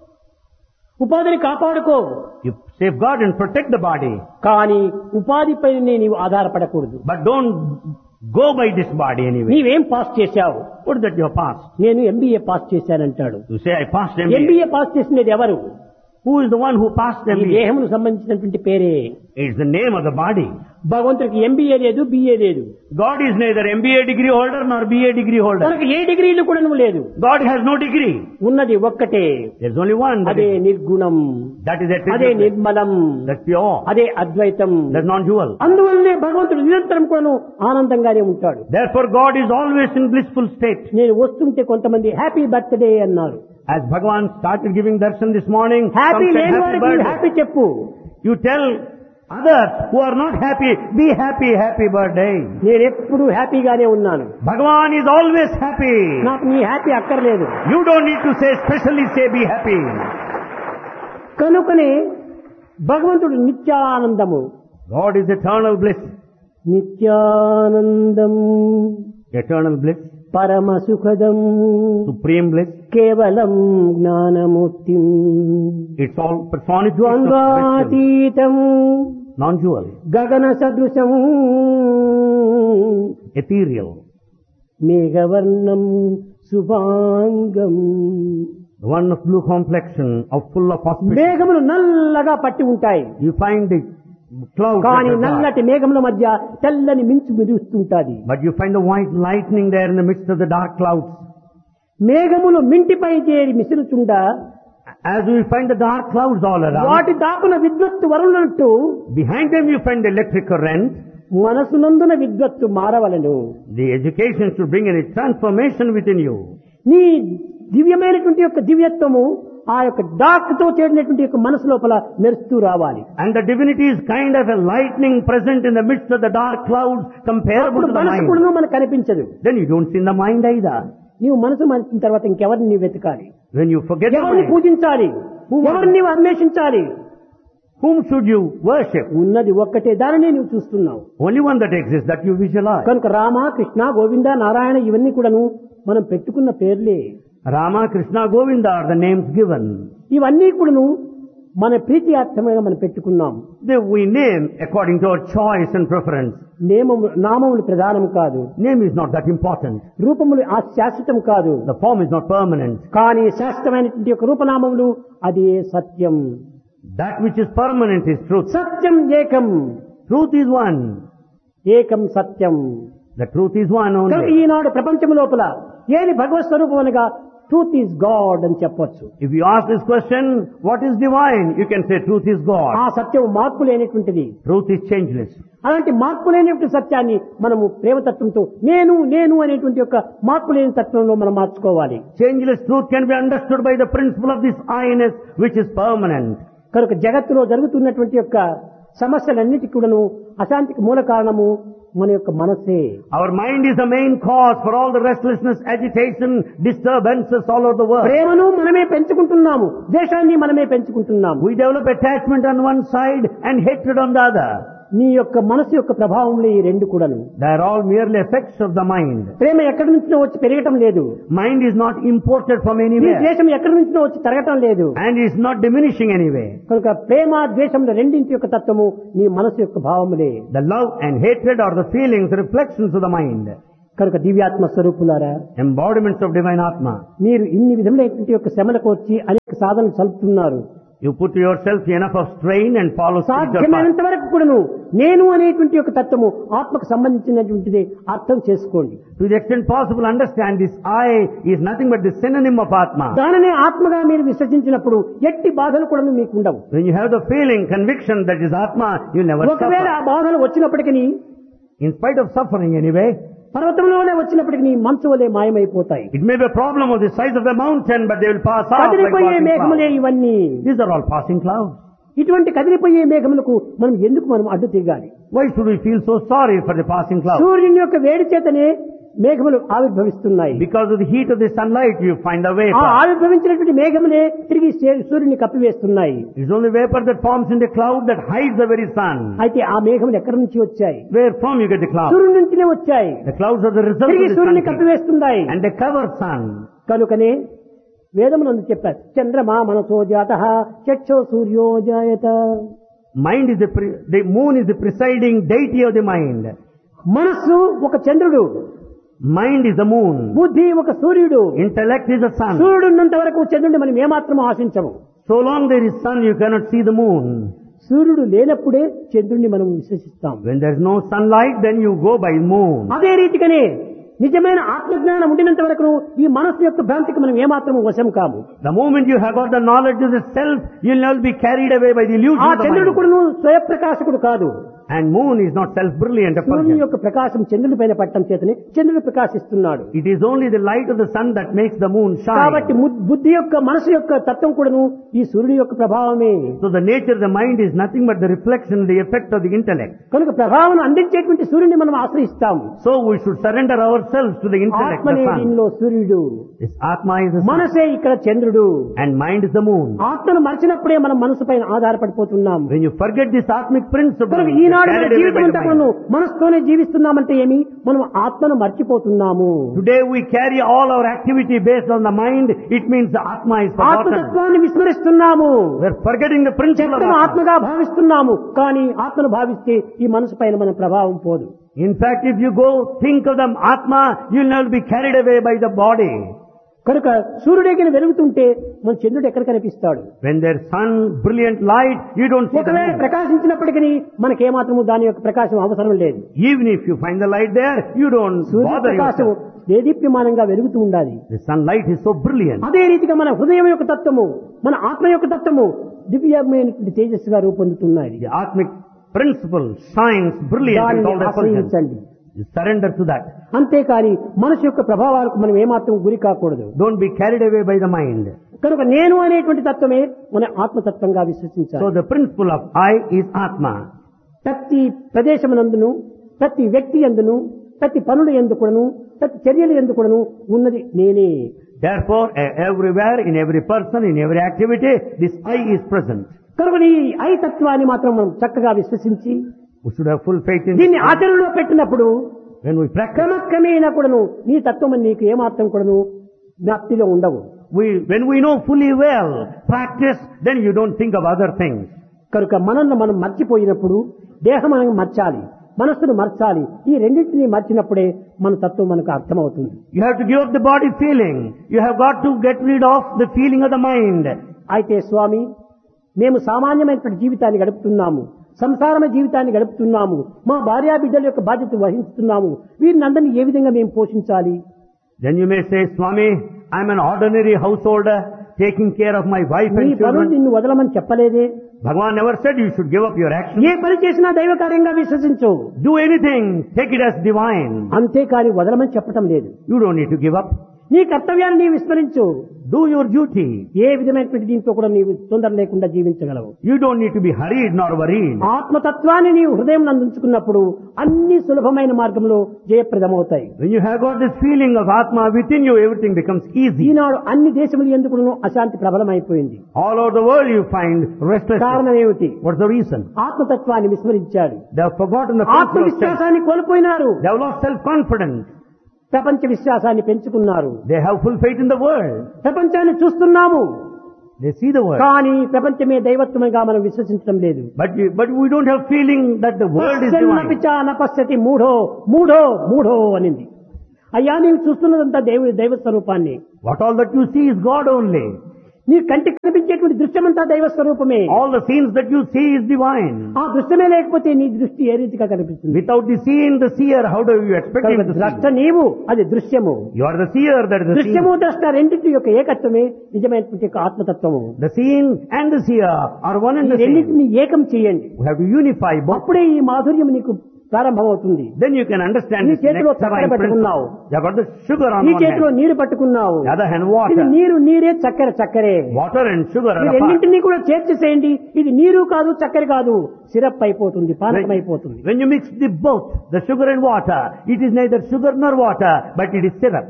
ఉపాధిని కాపాడుకో, You safeguard and protect the body. కానీ ఉపాధిపై నీవు ఆధారపడకూడదు. But don't go by this body anyway. నీవేం పాస్ చేశావు? What is that you have passed? నేను MBA pass చేశానంటాడు. You say I passed MBA. MBA pass చేసినది ఎవరు? Who is the one who passed ఈ MBA? దేహమును సంబంధించినటువంటి పేరే. It's the name of the body. భగవంతుడికి ఎంబీఏ లేదు, బిఏ లేదు. God is neither MBA degree holder nor BA degree holder. తనకు ఏ డిగ్రీలు కూడా లేదు. God has no degree. ఉన్నది ఒక్కటే. There's only one. అదే నిర్గుణం, That is అదే attribute. నిర్మలం, That's pure. అదే అద్వైతం. That's non-dual. అందువల్లనే భగవంతుడు నిరంతరం కూడాను ఆనందంగానే ఉంటాడు. Therefore God is always in blissful state. నేను వస్తుంటే కొంతమంది హ్యాపీ బర్త్డే అన్నారు. As Bhagavan started giving darshan this morning, happy some said లేని happy వారికి birthday. హ్యాపీ చెప్పు. You tell others who are not happy, be happy, happy birthday. నేను ఎప్పుడు హ్యాపీగానే ఉన్నాను. Bhagavan is always happy. నాకు నీ హ్యాపీ అక్కర్లేదు. You don't need to say specially say be happy. కనుకనే భగవంతుడు నిత్యానందము. God is eternal bliss. Nityanandam Eternal bliss. పరమ సుఖదం Supreme bliss. కేవలం జ్ఞానమూర్తిం It's all personification of wisdom. ద్వంద్వాతీతం Non-dual. గగన సదృశం Ethereal. మేఘవర్ణం శుభాంగం. The one of blue complexion, of full of auspicious. మేఘములు నల్లగా పట్టి ఉంటాయి. You find the clouds that కానీ are dark. నల్లటి మేఘముల మధ్య తెల్లని మించు మెరుస్తుంటాది. But you find the white lightning there in the midst of the dark clouds. మేఘములు మింటిపై చేరి మిసులుచుండ As we find the dark clouds all around, వాటి దాపున విద్వత్తు వరులనట్టు behind them you find the electric current. మనసునందున విద్వత్తు మారవలను. The education should bring a transformation within you. నీ దివ్యమైనటువంటి యొక్క దివ్యత్వము ఆ యొక్క dark తో చేరినటువంటి యొక్క మనసు లోపల మెరుస్తూ రావాలి. And the divinity is kind of a lightning present in the midst of the dark clouds comparable అప్పుడు to the మనసు mind. కూడా మనకు కనిపించదు. Then you don't see in the mind either. నీవు మనసు మరిచిన తర్వాత ఇంకెవరిని నీవు వెతకాలి? When you forget the ఎవరిని mind, పూజించాలి? ఎవరిని నీవు అన్వేషించాలి? whom should you worship? ఉన్నది ఒక్కటే, దానినే నీవు చూస్తున్నావు. Only one that exists, that you visualize. కనుక రామ, కృష్ణ, గోవింద, నారాయణ ఇవన్నీ కూడాను మనం పెట్టుకున్న పేర్లే. Rama, Krishna, Govinda are the names given. ఇవన్నీ కూడాను మన ప్రీతియార్థంగా మనం పెట్టుకున్నాం. We name according to our choice and preference. నామములు ప్రధానం కాదు. Name is not that important. రూపములు శాశ్వతం కాదు. The form is not permanent. కానీ శాశ్వతమైనటువంటి యొక్క రూపనామములు అది సత్యం. That which is permanent is truth. సత్యం ఏకం. Truth is one. ఏకం సత్యం. The truth is one కనుక only. ఈనాడు ప్రపంచం లోపల ఏది భగవత్ స్వరూపం అనగా ట్రూత్ ఈజ్ గాడ్ అని చెప్పొచ్చు. If you ask this question, what is divine? You can say truth is ఆ God. సత్యం మార్పు లేనటువంటిది. Truth is changeless. అలాంటి మార్పు లేనటువంటి సత్యాన్ని మనము ప్రేమతత్వంతో నేను నేను అనేటువంటి యొక్క మార్పు లేని తత్వంలో మనం మార్చుకోవాలి. Changeless truth can be understood by the principle of this I-ness which is permanent. కనుక జగత్తులో జరుగుతున్నటువంటి యొక్క సమస్యలన్నిటికీ కూడాను అశాంతికి మూల కారణము మన యొక్క మనసే. Our mind is the main cause for all the restlessness, agitation, disturbances all over the world. ప్రేమను మనమే పెంచుకుంటున్నాము, ద్వేషాన్ని మనమే పెంచుకుంటున్నాము. We develop attachment on one side and hatred on the other. నీ యొక్క మనసు యొక్క ప్రభావంలో ఈ రెండు కూడాను. They are all merely effects of the mind. ప్రేమ ఎక్కడి నుంచినో వచ్చి పెరగటం లేదు. Mind is not imported from ఈ anywhere ద్వేషం ఎక్కడి నుంచినో వచ్చి తరగటం లేదు. and is not diminishing anyway. కనుక ప్రేమ ద్వేషముల రెండింటి యొక్క తత్వము నీ మనసు యొక్క భావములే. The love and hatred are the feelings, reflections of the mind. కనుక దివ్యాత్మ స్వరూపులారా, Embodiments of divine Atma. మీరు ఇన్ని విధములైనటువంటి యొక్క శ్రమలకు వచ్చి అనేక సాధనలు చలుపుతున్నారు. You put yourself enough of strain and follow spiritual path. సాధ్యమైనంత వరకు కూడాను నేను అనేటువంటి యొక్క తత్వము ఆత్మకు సంబంధించినటువంటిది అర్థం చేసుకోండి. To the extent possible, understand this I is nothing but the synonym of Atma. దానినే ఆత్మగా మీరు విశ్వసించినప్పుడు ఎట్టి బాధలు కూడా మీకు ఉండవు. When you have the feeling, conviction that is Atma, you never ఒకవేళ suffer. ఆ బాధలు వచ్చినప్పటికీ In spite of suffering anyway, పర్వతంలోనే వచ్చినప్పటికీ మంచు వలె మాయమైపోతాయి. it may be a problem of the size of the mountain, but they will pass off like కదిలిపోయే passing మేఘములే clouds. ఇవన్నీ. These are all passing clouds. ఇటువంటి కదిలిపోయే మేఘములకు మనం ఎందుకు మనం అడ్డు తిరగాలి? Why should we feel so sorry for the passing clouds? సూర్యుని యొక్క వేడి చేతనే మేఘములు ఆవిర్భవిస్తున్నాయి. Because of the heat of the sunlight, you find a ఆ vapor. ఆవిర్భవించినటువంటి మేఘములే తిరిగి సూర్యుని కప్పివేస్తున్నాయి. It's only vapor that forms in the cloud that hides the very sun. అయితే ఆ మేఘములు ఎక్కడి నుంచి వచ్చాయి? Where from you get the clouds? సూర్యుడి నుంచినే వచ్చాయి. The clouds are the result of తిరిగి the సూర్యుని sun heat. కప్పివేస్తున్నాయి. And they cover sun. కనుకనే వేదమునందు చెప్పారు, చంద్రమా మనసో జాతః చక్షో సూర్యో జాయత. Mind is the moon is the presiding deity of the mind. మనస్సు ఒక చంద్రుడు, Mind is the moon. బుద్ధి ఒక సూర్యుడు. Intellect is the sun. సూర్యుడు ఉన్నంత వరకు చంద్రుడిని మనం ఏమాత్రం ఆశించము. So long there is sun, you cannot see the moon. సూర్యుడు లేనప్పుడే చంద్రుడిని మనం విశ్వసిస్తాం. When there is no sunlight, then you go by moon. అదే రీతిగానే నిజమైన ఆత్మజ్ఞానం ఉండినంత వరకు ఈ మనస్సు యొక్క భ్రాంతికి మనం ఏమాత్రం వశం కాము. The moment you have got the knowledge of the self, you will not be carried away by the illusion ఆ of the చంద్రుడు mind. కూడా స్వయప్రకాశకుడు కాదు. And moon is not self-brilliant. సూర్యుని యొక్క ప్రకాశం చంద్రుడి పైన పట్టడం చేతనే చంద్రుడు ప్రకాశిస్తున్నాడు. It is only the light of the sun that makes the moon కాబట్టి shine. బుద్ధి యొక్క మనసు యొక్క తత్వం కూడాను ఈ సూర్యుడి యొక్క ప్రభావమే. So the nature of the mind is nothing but the reflection, the effect of the intellect. కనుక ప్రభావం అందించేటువంటి సూర్యుడిని మనం ఆశ్రయిస్తాము. So we should surrender ourselves to the intellect, ఆత్మనే the sun. దీనిలో సూర్యుడు, This Atma is the sun. మనసే ఇక్కడ చంద్రుడు. And mind is the moon. ఆత్మను మర్చినప్పుడే మనం మనసు పైన ఆధారపడిపోతున్నాం. When you forget this atmic principle, కనుక you are ఈనాడు మన carried away జీవితం by the అంతా mind. మనం మనసుతోనే జీవిస్తున్నామంటే ఏమి, మనం ఆత్మను మర్చిపోతున్నాము. Today we carry all our activity based on the mind. It means the Atma is forgotten. ఆత్మతత్వాన్ని విస్మరిస్తున్నాము. We are forgetting the principle of చెత్తను Atma. ఆత్మగా భావిస్తున్నాము. కానీ ఆత్మను భావిస్తే ఈ మనసు పైన మన ప్రభావం పోదు. In fact, if you go think of the Atma, you will not be carried away by the body. కనుక సూర్యుడికి వెలుగుతుంటే మన చంద్రుడు ఎక్కడ కనిపిస్తాడు? When there's sun, brilliant light, you don't see the ఒకవేళ moon. ప్రకాశించినప్పటికీ మనకేమాత్రము దాని యొక్క ప్రకాశం అవసరం లేదు. Even if you find the light there, you don't Surya bother Prakasam yourself. దేదీప్యమానంగా వెలుగుతూ ఉండాలి. The sunlight is so brilliant. అదే రీతిగా మన హృదయం యొక్క తత్వము, మన ఆత్మ యొక్క తత్వము దివ్యమైనటువంటి తేజస్సుగా రూపొందుతున్నాయి. The Atmic principle shines brilliant with all దానిని the effulgence. ఆశ్రయించండి. You surrender to that. అంతేకాని మనసు యొక్క ప్రభావాలకు మనం ఏమాత్రం గురి కాకూడదు. Don't be carried away by the mind. కనుక నేను అనేటువంటి తత్వమే మన ఆత్మతత్వంగా So విశ్వసించాలి. the principle of I is Atma. ప్రతి ప్రదేశమునందును, ప్రతి వ్యక్తి యందును, ప్రతి పనుల యందు కూడాను, ప్రతి చర్యల యందు కూడాను ఉన్నది నేనే. Therefore, everywhere, in every person, in every activity, this I is present. కనుక ఈ ఐ తత్వాన్ని మాత్రం మనం చక్కగా విశ్వసించి We should have full faith in దీన్ని this. ఆచరణలో పెట్టినప్పుడు When we practice, క్రమక్రమేణా కూడాను నీ తత్వం నీకు ఏమాత్రం కూడాను వ్యాప్తిలో ఉండవు. when we know fully well, practice, then you don't think of other things. కనుక మనల్ని మనం మర్చిపోయినప్పుడు దేహం మనం మర్చాలి, మనస్సును మర్చాలి. ఈ రెండింటినీ మర్చినప్పుడే మన తత్వం మనకు అర్థమవుతుంది. You have to give up the body feeling. You have got to get rid of the feeling of the mind. అయితే స్వామి, మేము సామాన్యమైనటువంటి జీవితాన్ని గడుపుతున్నాము, సంసారమ జీవితాన్ని గడుపుతున్నాము, మా భార్యా బిడ్డల యొక్క బాధ్యత వహిస్తున్నాము, వీరిని అందరినీ ఏ విధంగా మేము పోషించాలి? Then you may say, Swami, I'm an ordinary householder, taking care of my wife నీ and పనులు children. నిన్ను వదలమని చెప్పలేదే. Bhagavan never said you should give up your action. ఏ పని చేసినా దైవ కార్యంగా విశ్వసించు, Do anything, take it as divine. అంతేకాని వదలమని చెప్పటం లేదు. You don't need to give up. నీ కర్తవ్యాన్ని నీవు విస్మరించు. Do your duty. ఏ విధమైనటువంటి దీంతో కూడా నీవు తొందర లేకుండా జీవించగలవు. You don't need to be hurried nor worried. ఆత్మతత్వాన్ని నీవు హృదయం నందుంచుకున్నప్పుడు అన్ని సులభమైన మార్గంలో జయప్రదమవుతాయి. When you have got this feeling of Atma within you, everything becomes easy. ఈనాడు అన్ని దేశములు ఎందుకును అశాంతి ప్రబలమైపోయింది. All over the world you find restlessness. కారణం ఏమిటి? What's the reason? ఆత్మతత్వాన్ని విస్మరించాడు. They have forgotten the principle of self. ఆత్మవిశ్వాసాన్ని కోల్పోయినారు. They have lost self-confidence. ప్రపంచ విశ్వాసాన్ని పెంచుకున్నారు. They have full faith in the world. ప్రపంచాన్ని చూస్తున్నాము They see the world. కానీ ప్రపంచమే దైవత్వముగా మనం విశ్వసించడం లేదు. But we don't have feeling that the world is divine. నపశ్యతి మూఢో మూఢో మూఢో అనింది. అయ్యా నీవు చూస్తున్నదంతా దైవ స్వరూపాన్ని. What all that you see is God only. నీ కంటికి కనిపించేటువంటి దృశ్యమంతా దైవ స్వరూపమే. All the scenes that you see is divine. ఆ దృశ్యమే లేకపోతే నీ దృష్టి ఏ రీతిగా కనిపిస్తుంది? Without the seeing the seer, how do you expect him to ద్రష్ట see? నీవు, అది దృశ్యము. You are the seer, that is the దృశ్యము seer. ద్రష్ట రెండింటి యొక్క ఏకత్వమే నిజమైనటువంటి యొక్క ఆత్మతత్వము. The seeing and the seer are one and ఈ the same. రెండింటిని ఏకం చేయండి. We have to unify both. అప్పుడే ఈ మాధుర్యం నీకు ప్రారంభమవుతుంది. Then you can understand నీ this చేతిలో next చక్కెర divine పట్టుకున్నావు. principle. You have got the sugar on నీ one చేతిలో hand. నీరు పట్టుకున్నావు. The other hand ఇది water. నీరు నీరే, చక్కెర చక్కెరే. Water and sugar ఈ are apart. రెండింటినీ కూడా చేర్చేసేయండి. ఇది నీరు కాదు, చక్కెర కాదు, సిరప్ అయిపోతుంది, పానకం అయిపోతుంది. When you mix the both, the sugar and water, it is neither sugar nor water, but it is syrup.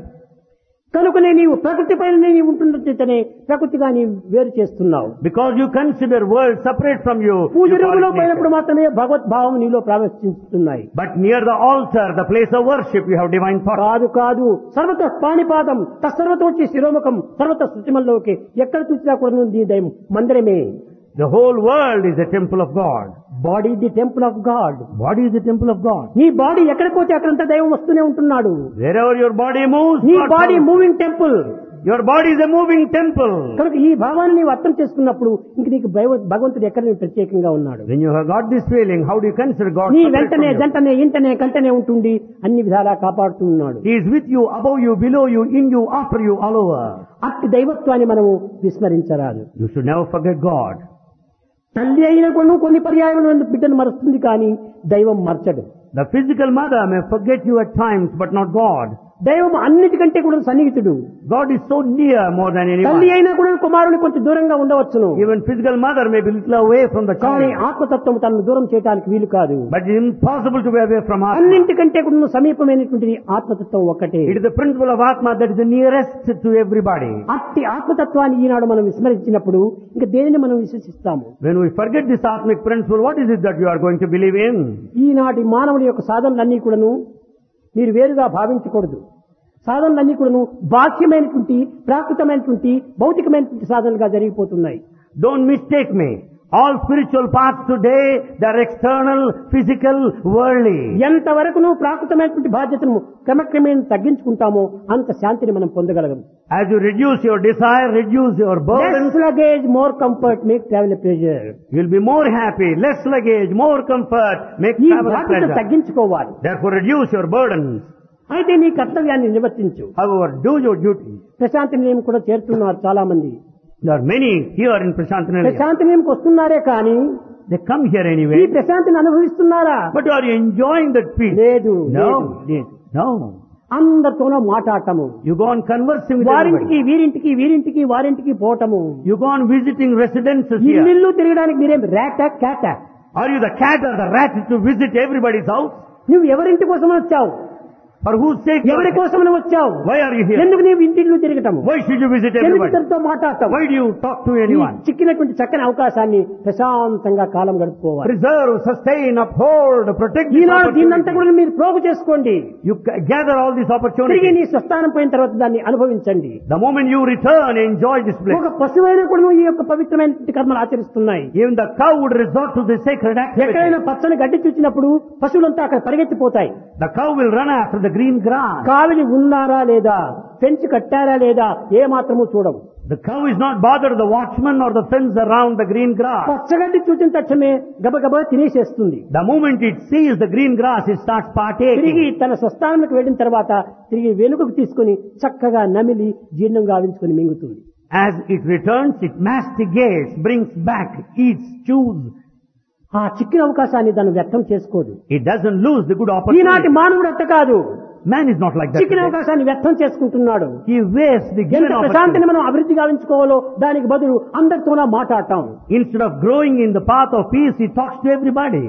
కనుకనే నీవు ప్రకృతి పైన నీవు ఉంటున్నట్లయితేనే ప్రకృతిగా నీవు వేరు చేస్తున్నావు. Because you consider world separate from you. Puja you call రూములో it పోయినప్పుడు nature. మాత్రమే భగవద్భావం నీలో ప్రవేశిస్తున్నాయి. But near the altar, the place of worship, you have divine thought. కాదు కాదు, సర్వత పాణిపాదం తత్సర్వతోచి శిరోముఖం సర్వత శృతిమల్లోకి ఎక్కడ చూసినా కూడా నీ దైవం మందిరమే. The whole world is a temple of God. Body the temple of God. Body is the temple of God. నీ body ఎక్కడ పోతే అక్కడంతా దైవం వస్తూనే ఉంటున్నాడు. Wherever your body moves, నీ God body comes. Moving temple. Your body is a moving temple. కనుక ఈ భావాన్ని నీవు అర్థం చేసుకున్నప్పుడు ఇంక నీకు భగవంతుడు ఎక్కడ నీవు ప్రత్యేకంగా ఉన్నాడు. When you have got this feeling, how do you consider God నీ separate వెంటనే from you? జంటనే ఇంటనే కంటనే ఉంటుండి అన్ని విధాలా కాపాడుతూ ఉన్నాడు. He is with you, above you, below you, in you, after you, all over. అట్టి దైవత్వాన్ని మనము విస్మరించరాదు. You should never forget God. తల్లి అయిన కొన్ని పర్యాయములు బిడ్డను మరుస్తుంది కానీ దైవం మర్చడు. The physical mother may forget you at times, but not God. దైవం అన్నిటికంటే కూడా సన్నిహితుడు. God is so near more than తల్లి anyone. అయినా కూడా కుమారుని కొంచెం దూరంగా ఉండవచ్చును. Even physical mother may be little away from the కానీ child. ఆత్మతత్వం తనను దూరం చేయడానికి వీలు కాదు. But it is impossible to be away from Atma. అన్నింటికంటే కూడా సమీపమైనటువంటి ఆత్మతత్వం ఒక్కటే. It is the principle of Atma that is the nearest to everybody. అట్టి ఆత్మతత్వాన్ని ఈనాడు మనం విస్మరించినప్పుడు ఇంకా దేనిని మనం విశ్వసిస్తాము? When we forget this Atmic principle, what is it that you are going to believe in? ఈనాటి మానవుడి యొక్క సాధనలన్నీ కూడాను మీరు వేరుగా భావించకూడదు. సాధనలన్నీ కూడాను బాహ్యమైనటువంటి ప్రాకృతమైనటువంటి భౌతికమైనటువంటి సాధనలుగా జరిగిపోతున్నాయి. Don't mistake me. All spiritual paths today, they are external, physical, worldly. ఎంతవరకు నువ్వు ప్రాకృతమైనటువంటి బాధ్యతను క్రమక్రమేణా తగ్గించుకుంటామో అంత శాంతిని మనం పొందగలం. As you reduce your desire, reduce your burdens, Less luggage, more comfort, make travel a pleasure. you'll be more happy. Less luggage, more comfort, make ఈ travel a బాధ్యత pleasure. తగ్గించుకోవాలి. Therefore reduce your burdens. అయితే నీ కర్తవ్యాన్ని నిర్వర్తించు. However, do your duty. Prashanti నిలయం కూడా చేరుతున్నారు చాలా మంది. There are many here in Prashantanilaya. Prashanti నిలయంకి వస్తున్నారే కానీ They come here ఈ anyway. ప్రశాంతిని అనుభవిస్తున్నారా? But are you enjoying that peace? లేదు. No. లేదు. No. అందరితోనూ మాట్లాడటము, You go on conversing with వారింటికి everybody. వీరింటికి వీరింటికి వారింటికి పోవటము, You go on visiting residences here. ఇల్లు తిరగడానికి మీరేం రేట కేట? Are you the cat or the rat to visit everybody's house? నువ్వు ఎవరింటి కోసం వచ్చావు? For whose sake? you ఎవరి are- కోసం వచ్చావు? Why are you here? ఎందుకు నీవు ఇంటిల్లు తిరగటము? Why should you visit ఎందుకు everybody? ఇతరులతో మాట్లాడతావు? Why do you talk to ఈ anyone? చిక్కినటువంటి చక్కని అవకాశాన్ని ప్రశాంతంగా కాలం గడుపుకోవాలి. Preserve, sustain, uphold, protect this ఈనాడు దీన్నంతా opportunity. కూడా మీరు ప్రోగు చేసుకోండి. You gather all these తిరిగి opportunities. నీ స్వస్థానం పోయిన తర్వాత దాన్ని అనుభవించండి. The moment you return, enjoy this place. ఒక పశువైన కూడా ఈ యొక్క పవిత్రమైన కర్మలు ఆచరిస్తున్నాయి. Even the cow would resort to the sacred activity. ఎక్కడైనా పచ్చని గడ్డి చూసినప్పుడు పశువులంతా అక్కడ పరిగెత్తిపోతాయి. The cow will run after the green grass. కావిలి ఉన్నారా లేదా, ఫెన్స్ కట్టారా లేదా ఏ మాత్రము చూడవు. The cow is not bothered the watchman or the fence around the green grass. పచ్చగడ్డి చూసిన తక్షణమే గబగబా తినేసేస్తుంది. The moment it sees the green grass, it starts తిరిగి partaking. తన స్వస్థానానికి వెళ్ళిన తర్వాత తిరిగి వెనుకకు తీసుకుని చక్కగా నమిలి జీర్ణం గావించుకుని మింగుతుంది. As it returns, it masticates, brings back, eats, chews. ఆ చిక్కిన అవకాశాన్ని దాన్ని వ్యర్థం చేసుకోదు. It doesn't lose the good ఈనాటి opportunity. మానవుడు అట్ట కాదు. Man is not like that చిక్కిన today. అవకాశాన్ని వ్యర్థం చేసుకుంటున్నాడు. He wastes the given ఎంత opportunity. ప్రశాంతిని మనం అభివృద్ధి గావించుకోవాలో దానికి బదులు అందరితోనా మాట్లాడటం. Instead of growing in the path of peace, he talks to everybody.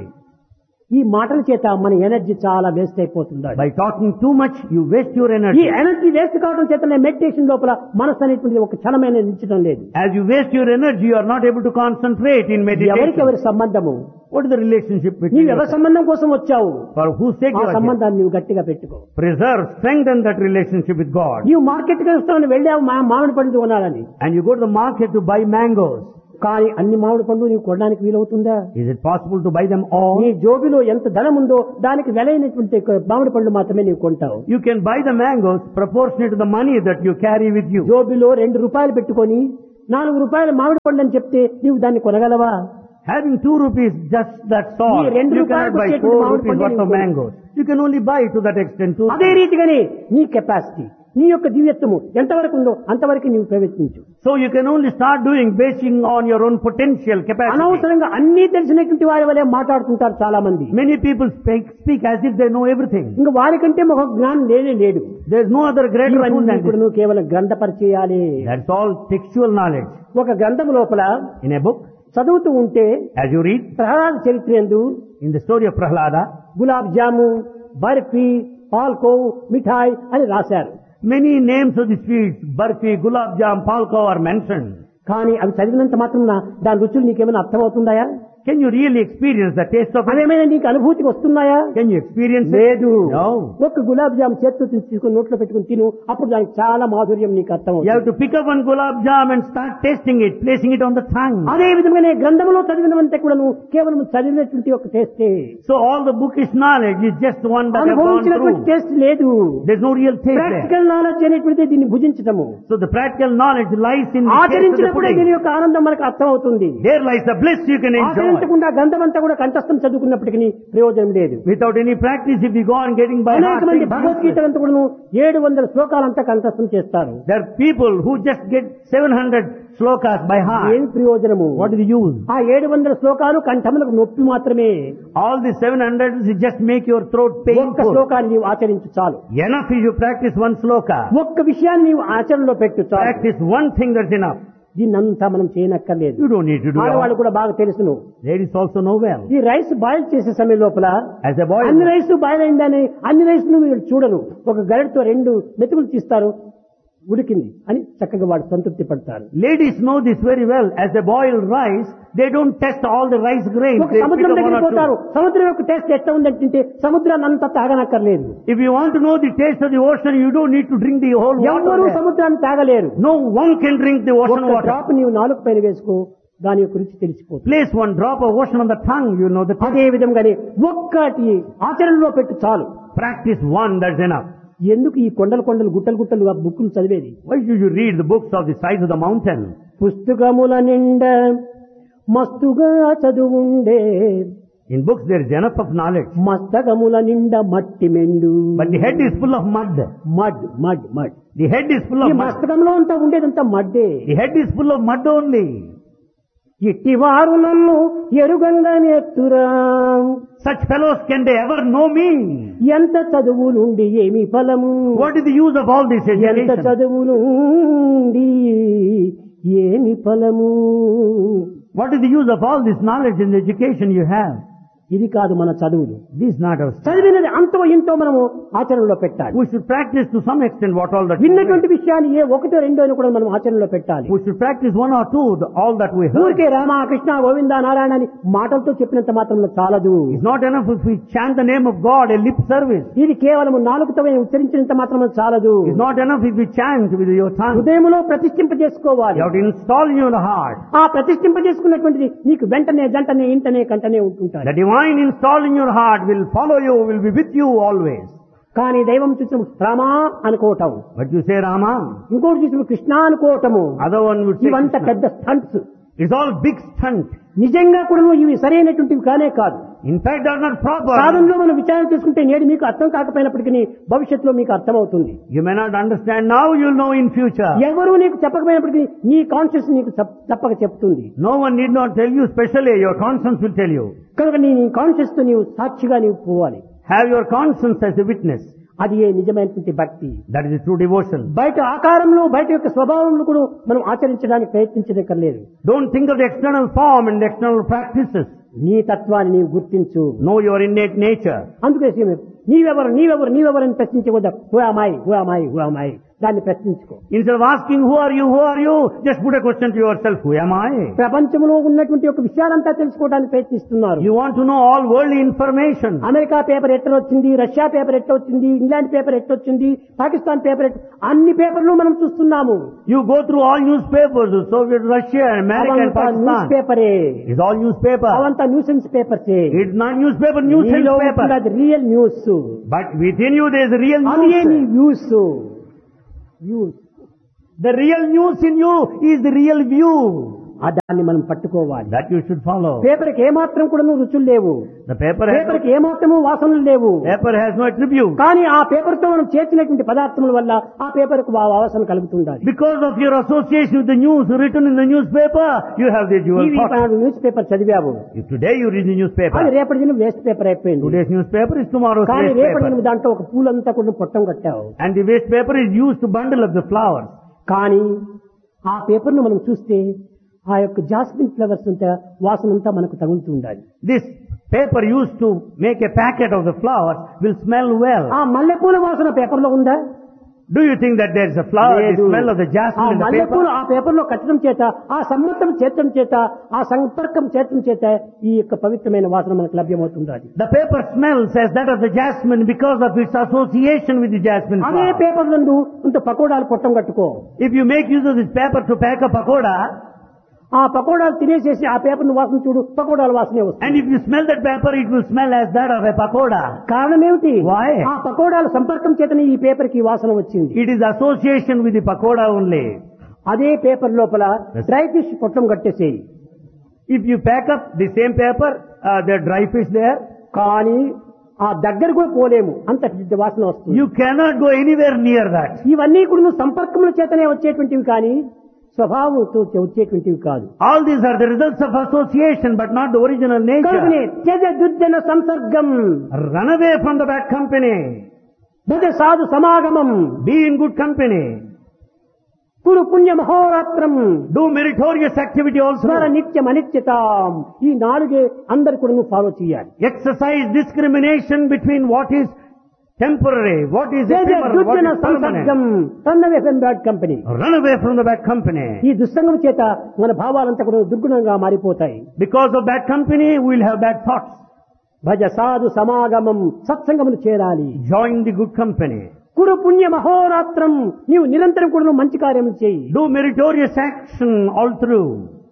ఈ మాటల చేత మన ఎనర్జీ చాలా వేస్ట్ అయిపోతుంది. By talking too much, you waste your ఈ energy. ఎనర్జీ వేస్ట్ కావడం చేతనే మెడిటేషన్ లోపల మనసు అనేటువంటిది ఒక క్షణమైన నిలిచడం లేదు. As you waste your energy, you are not able to concentrate in meditation. ఎవరికెవరి సంబంధము? What is the relationship between నీవు you? ఎవరి సంబంధం కోసం వచ్చావు? For whose sake ఆ you are here? సంబంధాన్ని నీవు గట్టిగా పెట్టుకో. Preserve, strengthen that relationship with God. నీవు మార్కెట్ కి వస్తావని వెళ్ళావు మామిడి పండు కొనాలని. And you go to the market to buy mangoes. కానీ అన్ని మామిడి పండు నీవు కొనడానికి వీలవుతుందా? Is it possible to buy them all? నీ జోబిలో ఎంత ధనం ఉందో దానికి వెలైనటువంటి మామిడి పండు మాత్రమే నీవు కొంటావు. You can buy the mangoes proportionate to the money that you carry with you. జోబిలో 2 రూపాయలు పెట్టుకొని 4 రూపాయల మామిడి పండు అని చెప్తే నీవు దాన్ని కొనగలవా? Having 2 rupees, just that's all. ఈ 2 You cannot buy 4 rupees worth of mangoes. You can only buy to that extent 2 అదే rupees. రీతిగానే నీ కెపాసిటీ, నీ యొక్క దివ్యత్వము ఎంతవరకు ఉందో అంతవరకు నీవు ప్రయత్నించు. So you can only start doing basing on your own potential capacity. అనవసరంగా అన్ని తెలిసినటువంటి వారి వలె మాట్లాడుతుంటారు చాలా మంది. Many people speak as if they know everything. ఇంకా వారికంటే ఒక జ్ఞానం లేనే లేదు. There is no other greater fool ఇవన్నీ than ఇప్పుడు this. నువ్వు కేవలం గ్రంథ పరిచయాలే. That's all textual knowledge. ఒక గ్రంథం లోపల In a book, చదువుతూ ఉంటే as you read, ప్రహ్లాద చరిత్ర యందు in the story of Prahlada, gulab జాము, బర్ఫీ, పాల్కోవ్, మిఠాయి అని రాశారు. many names of the sweets, barfi, gulab jam, palko are mentioned. కానీ అవి చదివినంత మాత్రం దాని రుచులు నీకేమైనా అర్థమవుతుందాయా? Can you really experience the taste of it? అవేమైనా నీకు అనుభూతికి వస్తున్నాయా? Can you experience it? లేదు. No. ఒక గులాబ్ జామ్ చేత్తో తీసుకుని నోట్లో పెట్టుకుని తిను, అప్పుడు దానికి చాలా మాధుర్యం నీకు You have అర్థమవుతుంది. to pick up one gulab jam and start tasting it, placing it on the tongue. అదే విధంగానే గ్రంథంలో చదివినవంటే కూడా నువ్వు కేవలం చదివినటువంటి ఒక టేస్టే, So all the bookish knowledge is just one that I've gone అనుభవించినటువంటి through. టేస్ట్ లేదు. There's no real taste there. Practical knowledge అనేటువంటిది దీన్ని భుజించటము. So the practical knowledge lies in the taste of the ఆచరించినప్పుడే దీని pudding. యొక్క ఆనందం మనకు అర్థమవుతుంది. There lies the bliss you can enjoy. ఆచరించకుండా గ్రంథం అంతా కూడా కంఠస్థం చదువుకున్నప్పటికీ ప్రయోజనం లేదు. Without any practice, if you go on getting by heart, అనేక మంది things భగవద్గీత useless. అంతా కూడా 700 శ్లోకాలంతా కంఠస్థం చేస్తారు. There are people who just get 700 slokas by ఏం heart. ప్రయోజనము? What is the use? ఆ 700 శ్లోకాలు కంఠములకు నొప్పి మాత్రమే. All the 700 is just make your throat ఒక్క painful. శ్లోకాన్ని నీవు ఆచరించు చాలు. Enough if you practice one sloka. ఒక్క విషయాన్ని నీవు ఆచరణలో పెట్టు చాలు. Practice one thing, that's enough. దీన్నంతా మనం చేయనక్కర్లేదు. You don't need to do ఆడవాళ్ళు all. కూడా బాగా తెలుసును. Ladies also know well. ఈ రైస్ బాయిల్ చేసే సమయం లోపల As a boy, అన్ని రైస్ బాయిల్ అయిందని అన్ని రైస్ ను మీరు చూడరు. ఒక గరిటతో 2 మెతుకులు తీస్తారు, ఉడికింది అని చక్కగా వాడు సంతృప్తి పడతారు. ladies know this very well. As they boil rice, they don't test all the rice grains. ఒక They pick సముద్రం up one దగ్గరికి or పోతారు. two. సముద్రం యొక్క టేస్ట్ ఎట్లా ఉందంటే సముద్రాన్ని అంతా తాగనక్కర్లేదు. If you want to know the taste of the ocean, you don't need to drink the whole water ఎవ్వరూ there. సముద్రాన్ని తాగలేరు. No one can drink the ocean ఒక water. డ్రాప్ నీవు నాలుగు పైన వేసుకో, దాని యొక్క రుచి తెలిసిపోతుంది. Place one drop of ocean on the tongue, you know the taste. అదే విధంగానే ఒక్కటి ఆచరణలో పెట్టు చాలు. Practice one, that's enough. ఎందుకు ఈ కొండలు కొండలు గుట్టలు గుట్టలు ఆ బుక్కులు చదివేది? Why should you read the books of the size of the mountain? పుస్తకముల నిండా మస్తుగా చదువుండే, In books there is enough of knowledge. మస్తకముల నిండా మట్టి మెండు. But the head is full of mud. Mud mud mud. The head is full ఈ of mud. మస్తకంలో అంతా ఉండేదంతా మడ్డే. The head is full of mud only. ఇట్టివారు నన్ను ఎరుగంగా నేర్తురా, Such fellows, can they ever know me? ఎంత చదువులుండి ఏమి ఫలము, What is the use of all this ఎంత education? చదువులుండి ఏమి ఫలము. What is the use of all this knowledge and education you have? ఇది కాదు మన చదువులు. This is not our study. చదివినది అంతో ఇంతో మనము ఆచరణలో పెట్టాలి. We should practice to some extent what all that we విన్నటువంటి learn. విషయాన్ని ఏ ఒకటో రెండో అని కూడా మనం ఆచరణలో పెట్టాలి. We should practice one or two, all that we heard. ఊరికే రామ కృష్ణ గోవింద నారాయణ అని మాటలతో చెప్పినంత మాత్రంలో చాలదు. It's not enough if we chant the name of God, a lip service. ఇది కేవలం నాలుగుతో ఉచ్చరించినంత మాత్రమే చాలదు. It's not enough if we chant with your tongue. హృదయంలో ప్రతిష్ఠింప చేసుకోవాలి. You have to install in your heart. ఆ ప్రతిష్ఠింప చేసుకున్నటువంటిది నీకు వెంటనే జంటనే ఇంటనే కంటనే ఉంటుంటారు. The divine installed in your heart will follow you, will be with you always. కానీ దైవం చూసిన రామా అనుకోవటం, But you say Rama, ఇంకోటి చూసిన Krishna అనుకోవటము, other one would say ఇవంతా Krishna. పెద్ద stunts. It's all big stunt. నిజంగా కూడా ఇవి సరైనటువంటివి కానే కాదు. In fact, they are not proper. సాధనలో మనం విచారణ చేసుకుంటే నేడు మీకు అర్థం కాకపోయినప్పటికీ భవిష్యత్తులో మీకు అర్థమవుతుంది. You may not understand now, you'll know in future. ఎవరు నీకు చెప్పకపోయినప్పటికీ నీ కాన్షియస్ నీకు తప్పక చెప్తుంది. No one need not tell you specially, your conscience will tell you. కనుక నీ కాన్షియస్ తో నీవు సాక్షిగా నీవు పోవాలి. Have your conscience as a witness. అది ఏ నిజమైనటువంటి భక్తి. That is the true devotion. బయట ఆకారంలో బయట యొక్క స్వభావంలో కూడా మనం ఆచరించడానికి ప్రయత్నించదక్కర్లేదు. Don't think of the external form and the external practices. నీ తత్వాన్ని నీవు గుర్తించు. Know your innate nature. అందుకే నీవెవరు అని ప్రశ్నించకూడదు. హూ am I దాన్ని ప్రశ్నించుకో. Instead of asking who are you, just put a question to yourself, who am I? ప్రపంచంలో ఉన్నటువంటి ఒక విషయాలంతా తెలుసుకోవడానికి ప్రయత్నిస్తున్నారు. You want to know all worldly information. America paper ఎట్లా వచ్చింది, రష్యా పేపర్ ఎట్లా వచ్చింది, ఇంగ్లాండ్ పేపర్ ఎట్లా వచ్చింది, పాకిస్తాన్ పేపర్ అన్ని పేపర్లు మనం చూస్తున్నాము. You go through all newspapers, Soviet Russia, America and Pakistan. News పేపరే. It's all newspaper. అవంతా nuisance పేపర్సే. It's not newspaper, nuisance paper. అది real news. But within you there is real అది నీ news. News. The real news in you is the real view. దాన్ని మనం పట్టుకోవాలి. That you should follow. పేపర్కి ఏమాత్రం కూడా రుచులు లేవు. The paper ఏమాత్రము వాసనలు లేవు. has no attribute. కానీ ఆ పేపర్ తో మనం చేర్చినటువంటి పదార్థముల వల్ల ఆ పేపర్ కు వాసన కలుగుతుండాలి. Because of your association with the news written in the newspaper, you have the dual thought. News paper చదివావు. If today you read the newspaper, అది రేపటి దినం వేస్ట్ పేపర్ అయిపోయింది. Today's newspaper is tomorrow's కానీ waste రేపటి paper. దినం దాంట్లో ఒక పూలంతా కూడా పొట్టం కట్టావు. And the waste paper is used to bundle up the flowers. కానీ ఆ పేపర్ ను మనం చూస్తే ఆ యొక్క జాస్మిన్ ఫ్లవర్స్ అంతా వాసన అంతా మనకు తగులుతూ ఉండాలి. This paper used to make a packet of the flowers will smell well. ఆ మల్లెపూల వాసన పేపర్ లో ఉందా? Do you think that there is a flower, the smell of the jasmine in the మల్లెపూలు paper? ఆ పేపర్ లో కట్టడం చేత, ఆ సమ్మతం చేర్చడం చేత, ఆ సంపర్కం చేర్చడం చేత ఈ యొక్క పవిత్రమైన వాసన మనకు లభ్యమవుతుంది. The paper smells as that of the jasmine because of its association with the jasmine అదే flower. పేపర్ నందు ఇంత పకోడాలు పొట్టం కట్టుకో. If you make use of this paper to pack a pakoda, ఆ పకోడాలు తినేసేసి ఆ పేపర్ ను వాసన చూడు, పకోడాల వాసనే వస్తుంది. and if you smell that paper, it will smell as that of a pakoda. కారణం ఏమిటి? Why? ఆ పకోడాల సంపర్కం చేతనే ఈ పేపర్ కి వాసన వచ్చింది. It is association with the pakoda only. అదే పేపర్ లోపల dry fish పొట్టం కట్టేసేయి. If you pack up the same paper, the dry fish there, కానీ ఆ దగ్గర కూడా పోలేము, అంత వాసన వస్తుంది. you cannot go anywhere near that. ఇవన్నీ కూడా సంపర్కముల చేతనే వచ్చేటువంటివి కానీ స్వభావంతో వచ్చేటువంటివి కాదు. All these are the results of association, but not the original nature. త్యజ దుర్జన సంసర్గం. Run away from the bad company. భజ సాధు సమాగమం. Be in good company. కురు పుణ్య మహోరాత్రం. Do meritorious activity also. స్మర నిత్యం అనిత్యతాం. ఈ నాలుగే అందరు కూడా నువ్వు ఫాలో చేయాలి. Exercise discrimination between what is temporary, what is ephemeral, what is permanent. Run away from bad company. Run away from the bad company. ఈ దుస్సంగం చేత మన భావాలంతా కూడా దుర్గుణంగా మారిపోతాయి. Because of bad company, we will have bad thoughts. భజ సాధు సమాగమం. సత్సంగమును చేరాలి. Join the good company. కురు పుణ్య మహోరాత్రం. నీవు నిరంతరం కూడా మంచి కార్యములు చేయి. Do meritorious action all through.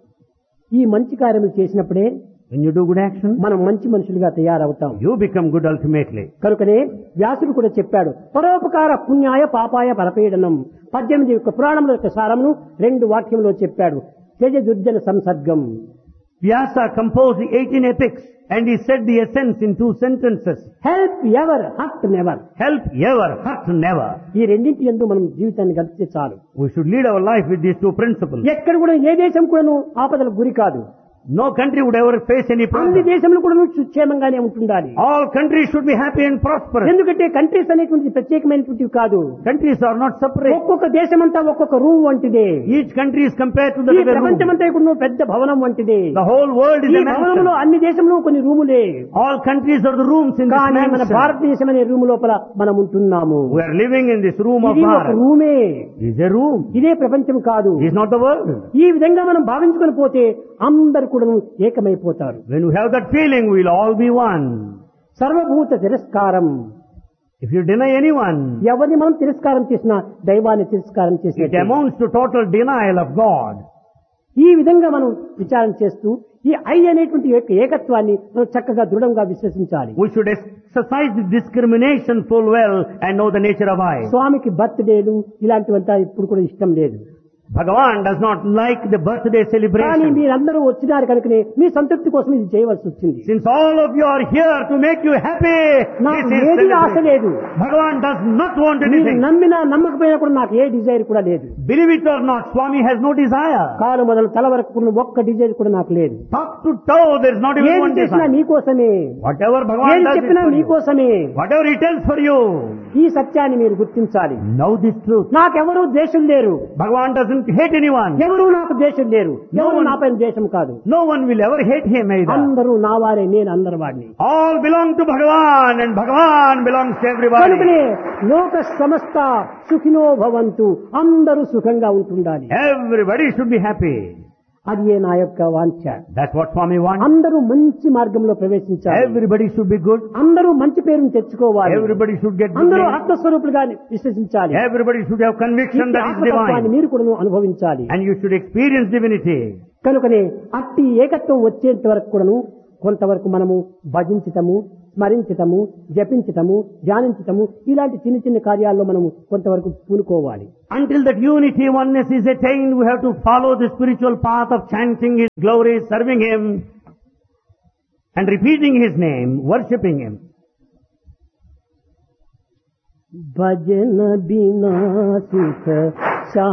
ఈ మంచి కార్యములు చేసినప్పుడే when you do good action, మనం మంచి మనుషులుగా తయారవుతాం. you become good ultimately. కనుకనే వ్యాసుడు కూడా చెప్పాడు, పరోపకార పుణ్యాయ పాపాయ పరపీడనం. 18 యొక్క పురాణముల యొక్క సారమును 2 వాక్యములో చెప్పాడు. త్యజ దుర్జన సంసర్గం. Vyasa composed the 18 epics and he said the essence in 2 sentences. Help ever, hurt never. Help ever, hurt never. ఈ రెండింటి యందు మనం జీవితాన్ని గడిపితే చాలు. We should lead our life with these 2 principles. ఎక్కడ కూడా ఏ దేశం కూడాను ఆపదలకు గురి కాదు. No country would ever face any అన్ని problem. దేశంలో కూడా క్షేమంగానే ఉంటుండాలి. All countries should be happy and prosperous. ఎందుకంటే కంట్రీస్ అనేటువంటిది ప్రత్యేకమైనటువంటివి కాదు. Countries are not separate. ఒక్కొక్క దేశమంతా ఒక్కొక్క రూమ్ వంటిదే. Each country is compared to the ఈ other room. ప్రపంచమంతా కూడా పెద్ద భవనం వంటిదే. The whole world is ఈ a భవనంలో mansion. అన్ని దేశంలో కొన్ని రూములే. All countries are the rooms in this కానీ మన mansion. భారతదేశం అనే రూమ్ లోపల మనం ఉంటున్నాము. We are living in this room of ఇది ఒక Bharat. రూమే. It is a room. ఇదే ప్రపంచం కాదు. It is not the world. ఈ విధంగా మనం భావించుకొని పోతే అందరు కూడా ఏకమైపోతారు. When we have that feeling, we will all be one. సర్వభూత తిరస్కారం. If you deny anyone, ఎవరిని మనం తిరస్కారం చేసినా దైవాన్ని తిరస్కారం it చేసినట్టే. amounts to total denial of God. ఈ విధంగా మనం విచారణ చేస్తూ ఈ ఐ అనేటువంటి ఏకత్వాన్ని మనం చక్కగా దృఢంగా విశ్వసించాలి. We should exercise the discrimination full well and know the nature of I. స్వామికి బర్త్డేలు ఇలాంటివంతా ఇప్పుడు కూడా ఇష్టం లేదు. Bhagavan does not like the birthday కానీ celebration. మీరందరూ వచ్చినారు కనుకనే మీ సంతృప్తి కోసం ఇది చేయవలసి వచ్చింది. Since all of you are here to make you happy, నాకు this is ఏది ఆశ celebration. లేదు. Bhagavan does not want మీరు anything. నమ్మినా నమ్మకపోయినా కూడా నాకు ఏ డిజైర్ కూడా లేదు. Believe it or not, Swami has no desire. కాలు మొదలు తల వరకు ఉన్న ఒక్క డిజైర్ కూడా నాకు లేదు. Top to toe, there is not even ఏది one చేసినా desire. మీకోసమే, Whatever Bhagavan ఏది does is చెప్పినా for you. మీకోసమే. Whatever he tells for you. ఈ సత్యాన్ని మీరు గుర్తించాలి. Know this truth. నాకెవరూ ద్వేషం లేరు, Bhagavan doesn't hate anyone. ఎవరూ నాకు ద్వేషం లేరు, ఎవరు నాపై ద్వేషం కాదు. No one will ever hate him either. అందరూ నా వారే, నేను అందరి వాడిని. All belong to Bhagavan and Bhagavan belongs to everybody. కనుకనే లోక సమస్త సుఖినో భవంతు, అందరూ సుఖంగా ఉంటుండాలి. Everybody should be happy. అది ఏ నా యొక్క వాంఛ. That's what Swami wants. అందరూ మంచి మార్గంలో ప్రవేశించాలి. Everybody should be good. అందరూ మంచి పేరును తెచ్చుకోవాలి. Everybody should get good అందరూ name. ఆత్మస్వరూపులుగా విశ్వసించాలి. Everybody should have conviction ఈ that is ఆత్మతత్వాన్ని divine. మీరు కూడా అనుభవించాలి. And you should experience divinity. కనుకనే అట్టి ఏకత్వం వచ్చేంత వరకు కూడాను కొంతవరకు మనము భజించటము, స్మరించటము, జపించటము, ధ్యానించటము, ఇలాంటి చిన్న చిన్న కార్యాల్లో మనము కొంతవరకు పూనుకోవాలి. Until that unity, oneness is attained, we have to follow the spiritual path of chanting His glory, serving Him, and repeating His name, worshipping Him. భజన బినా సుఖ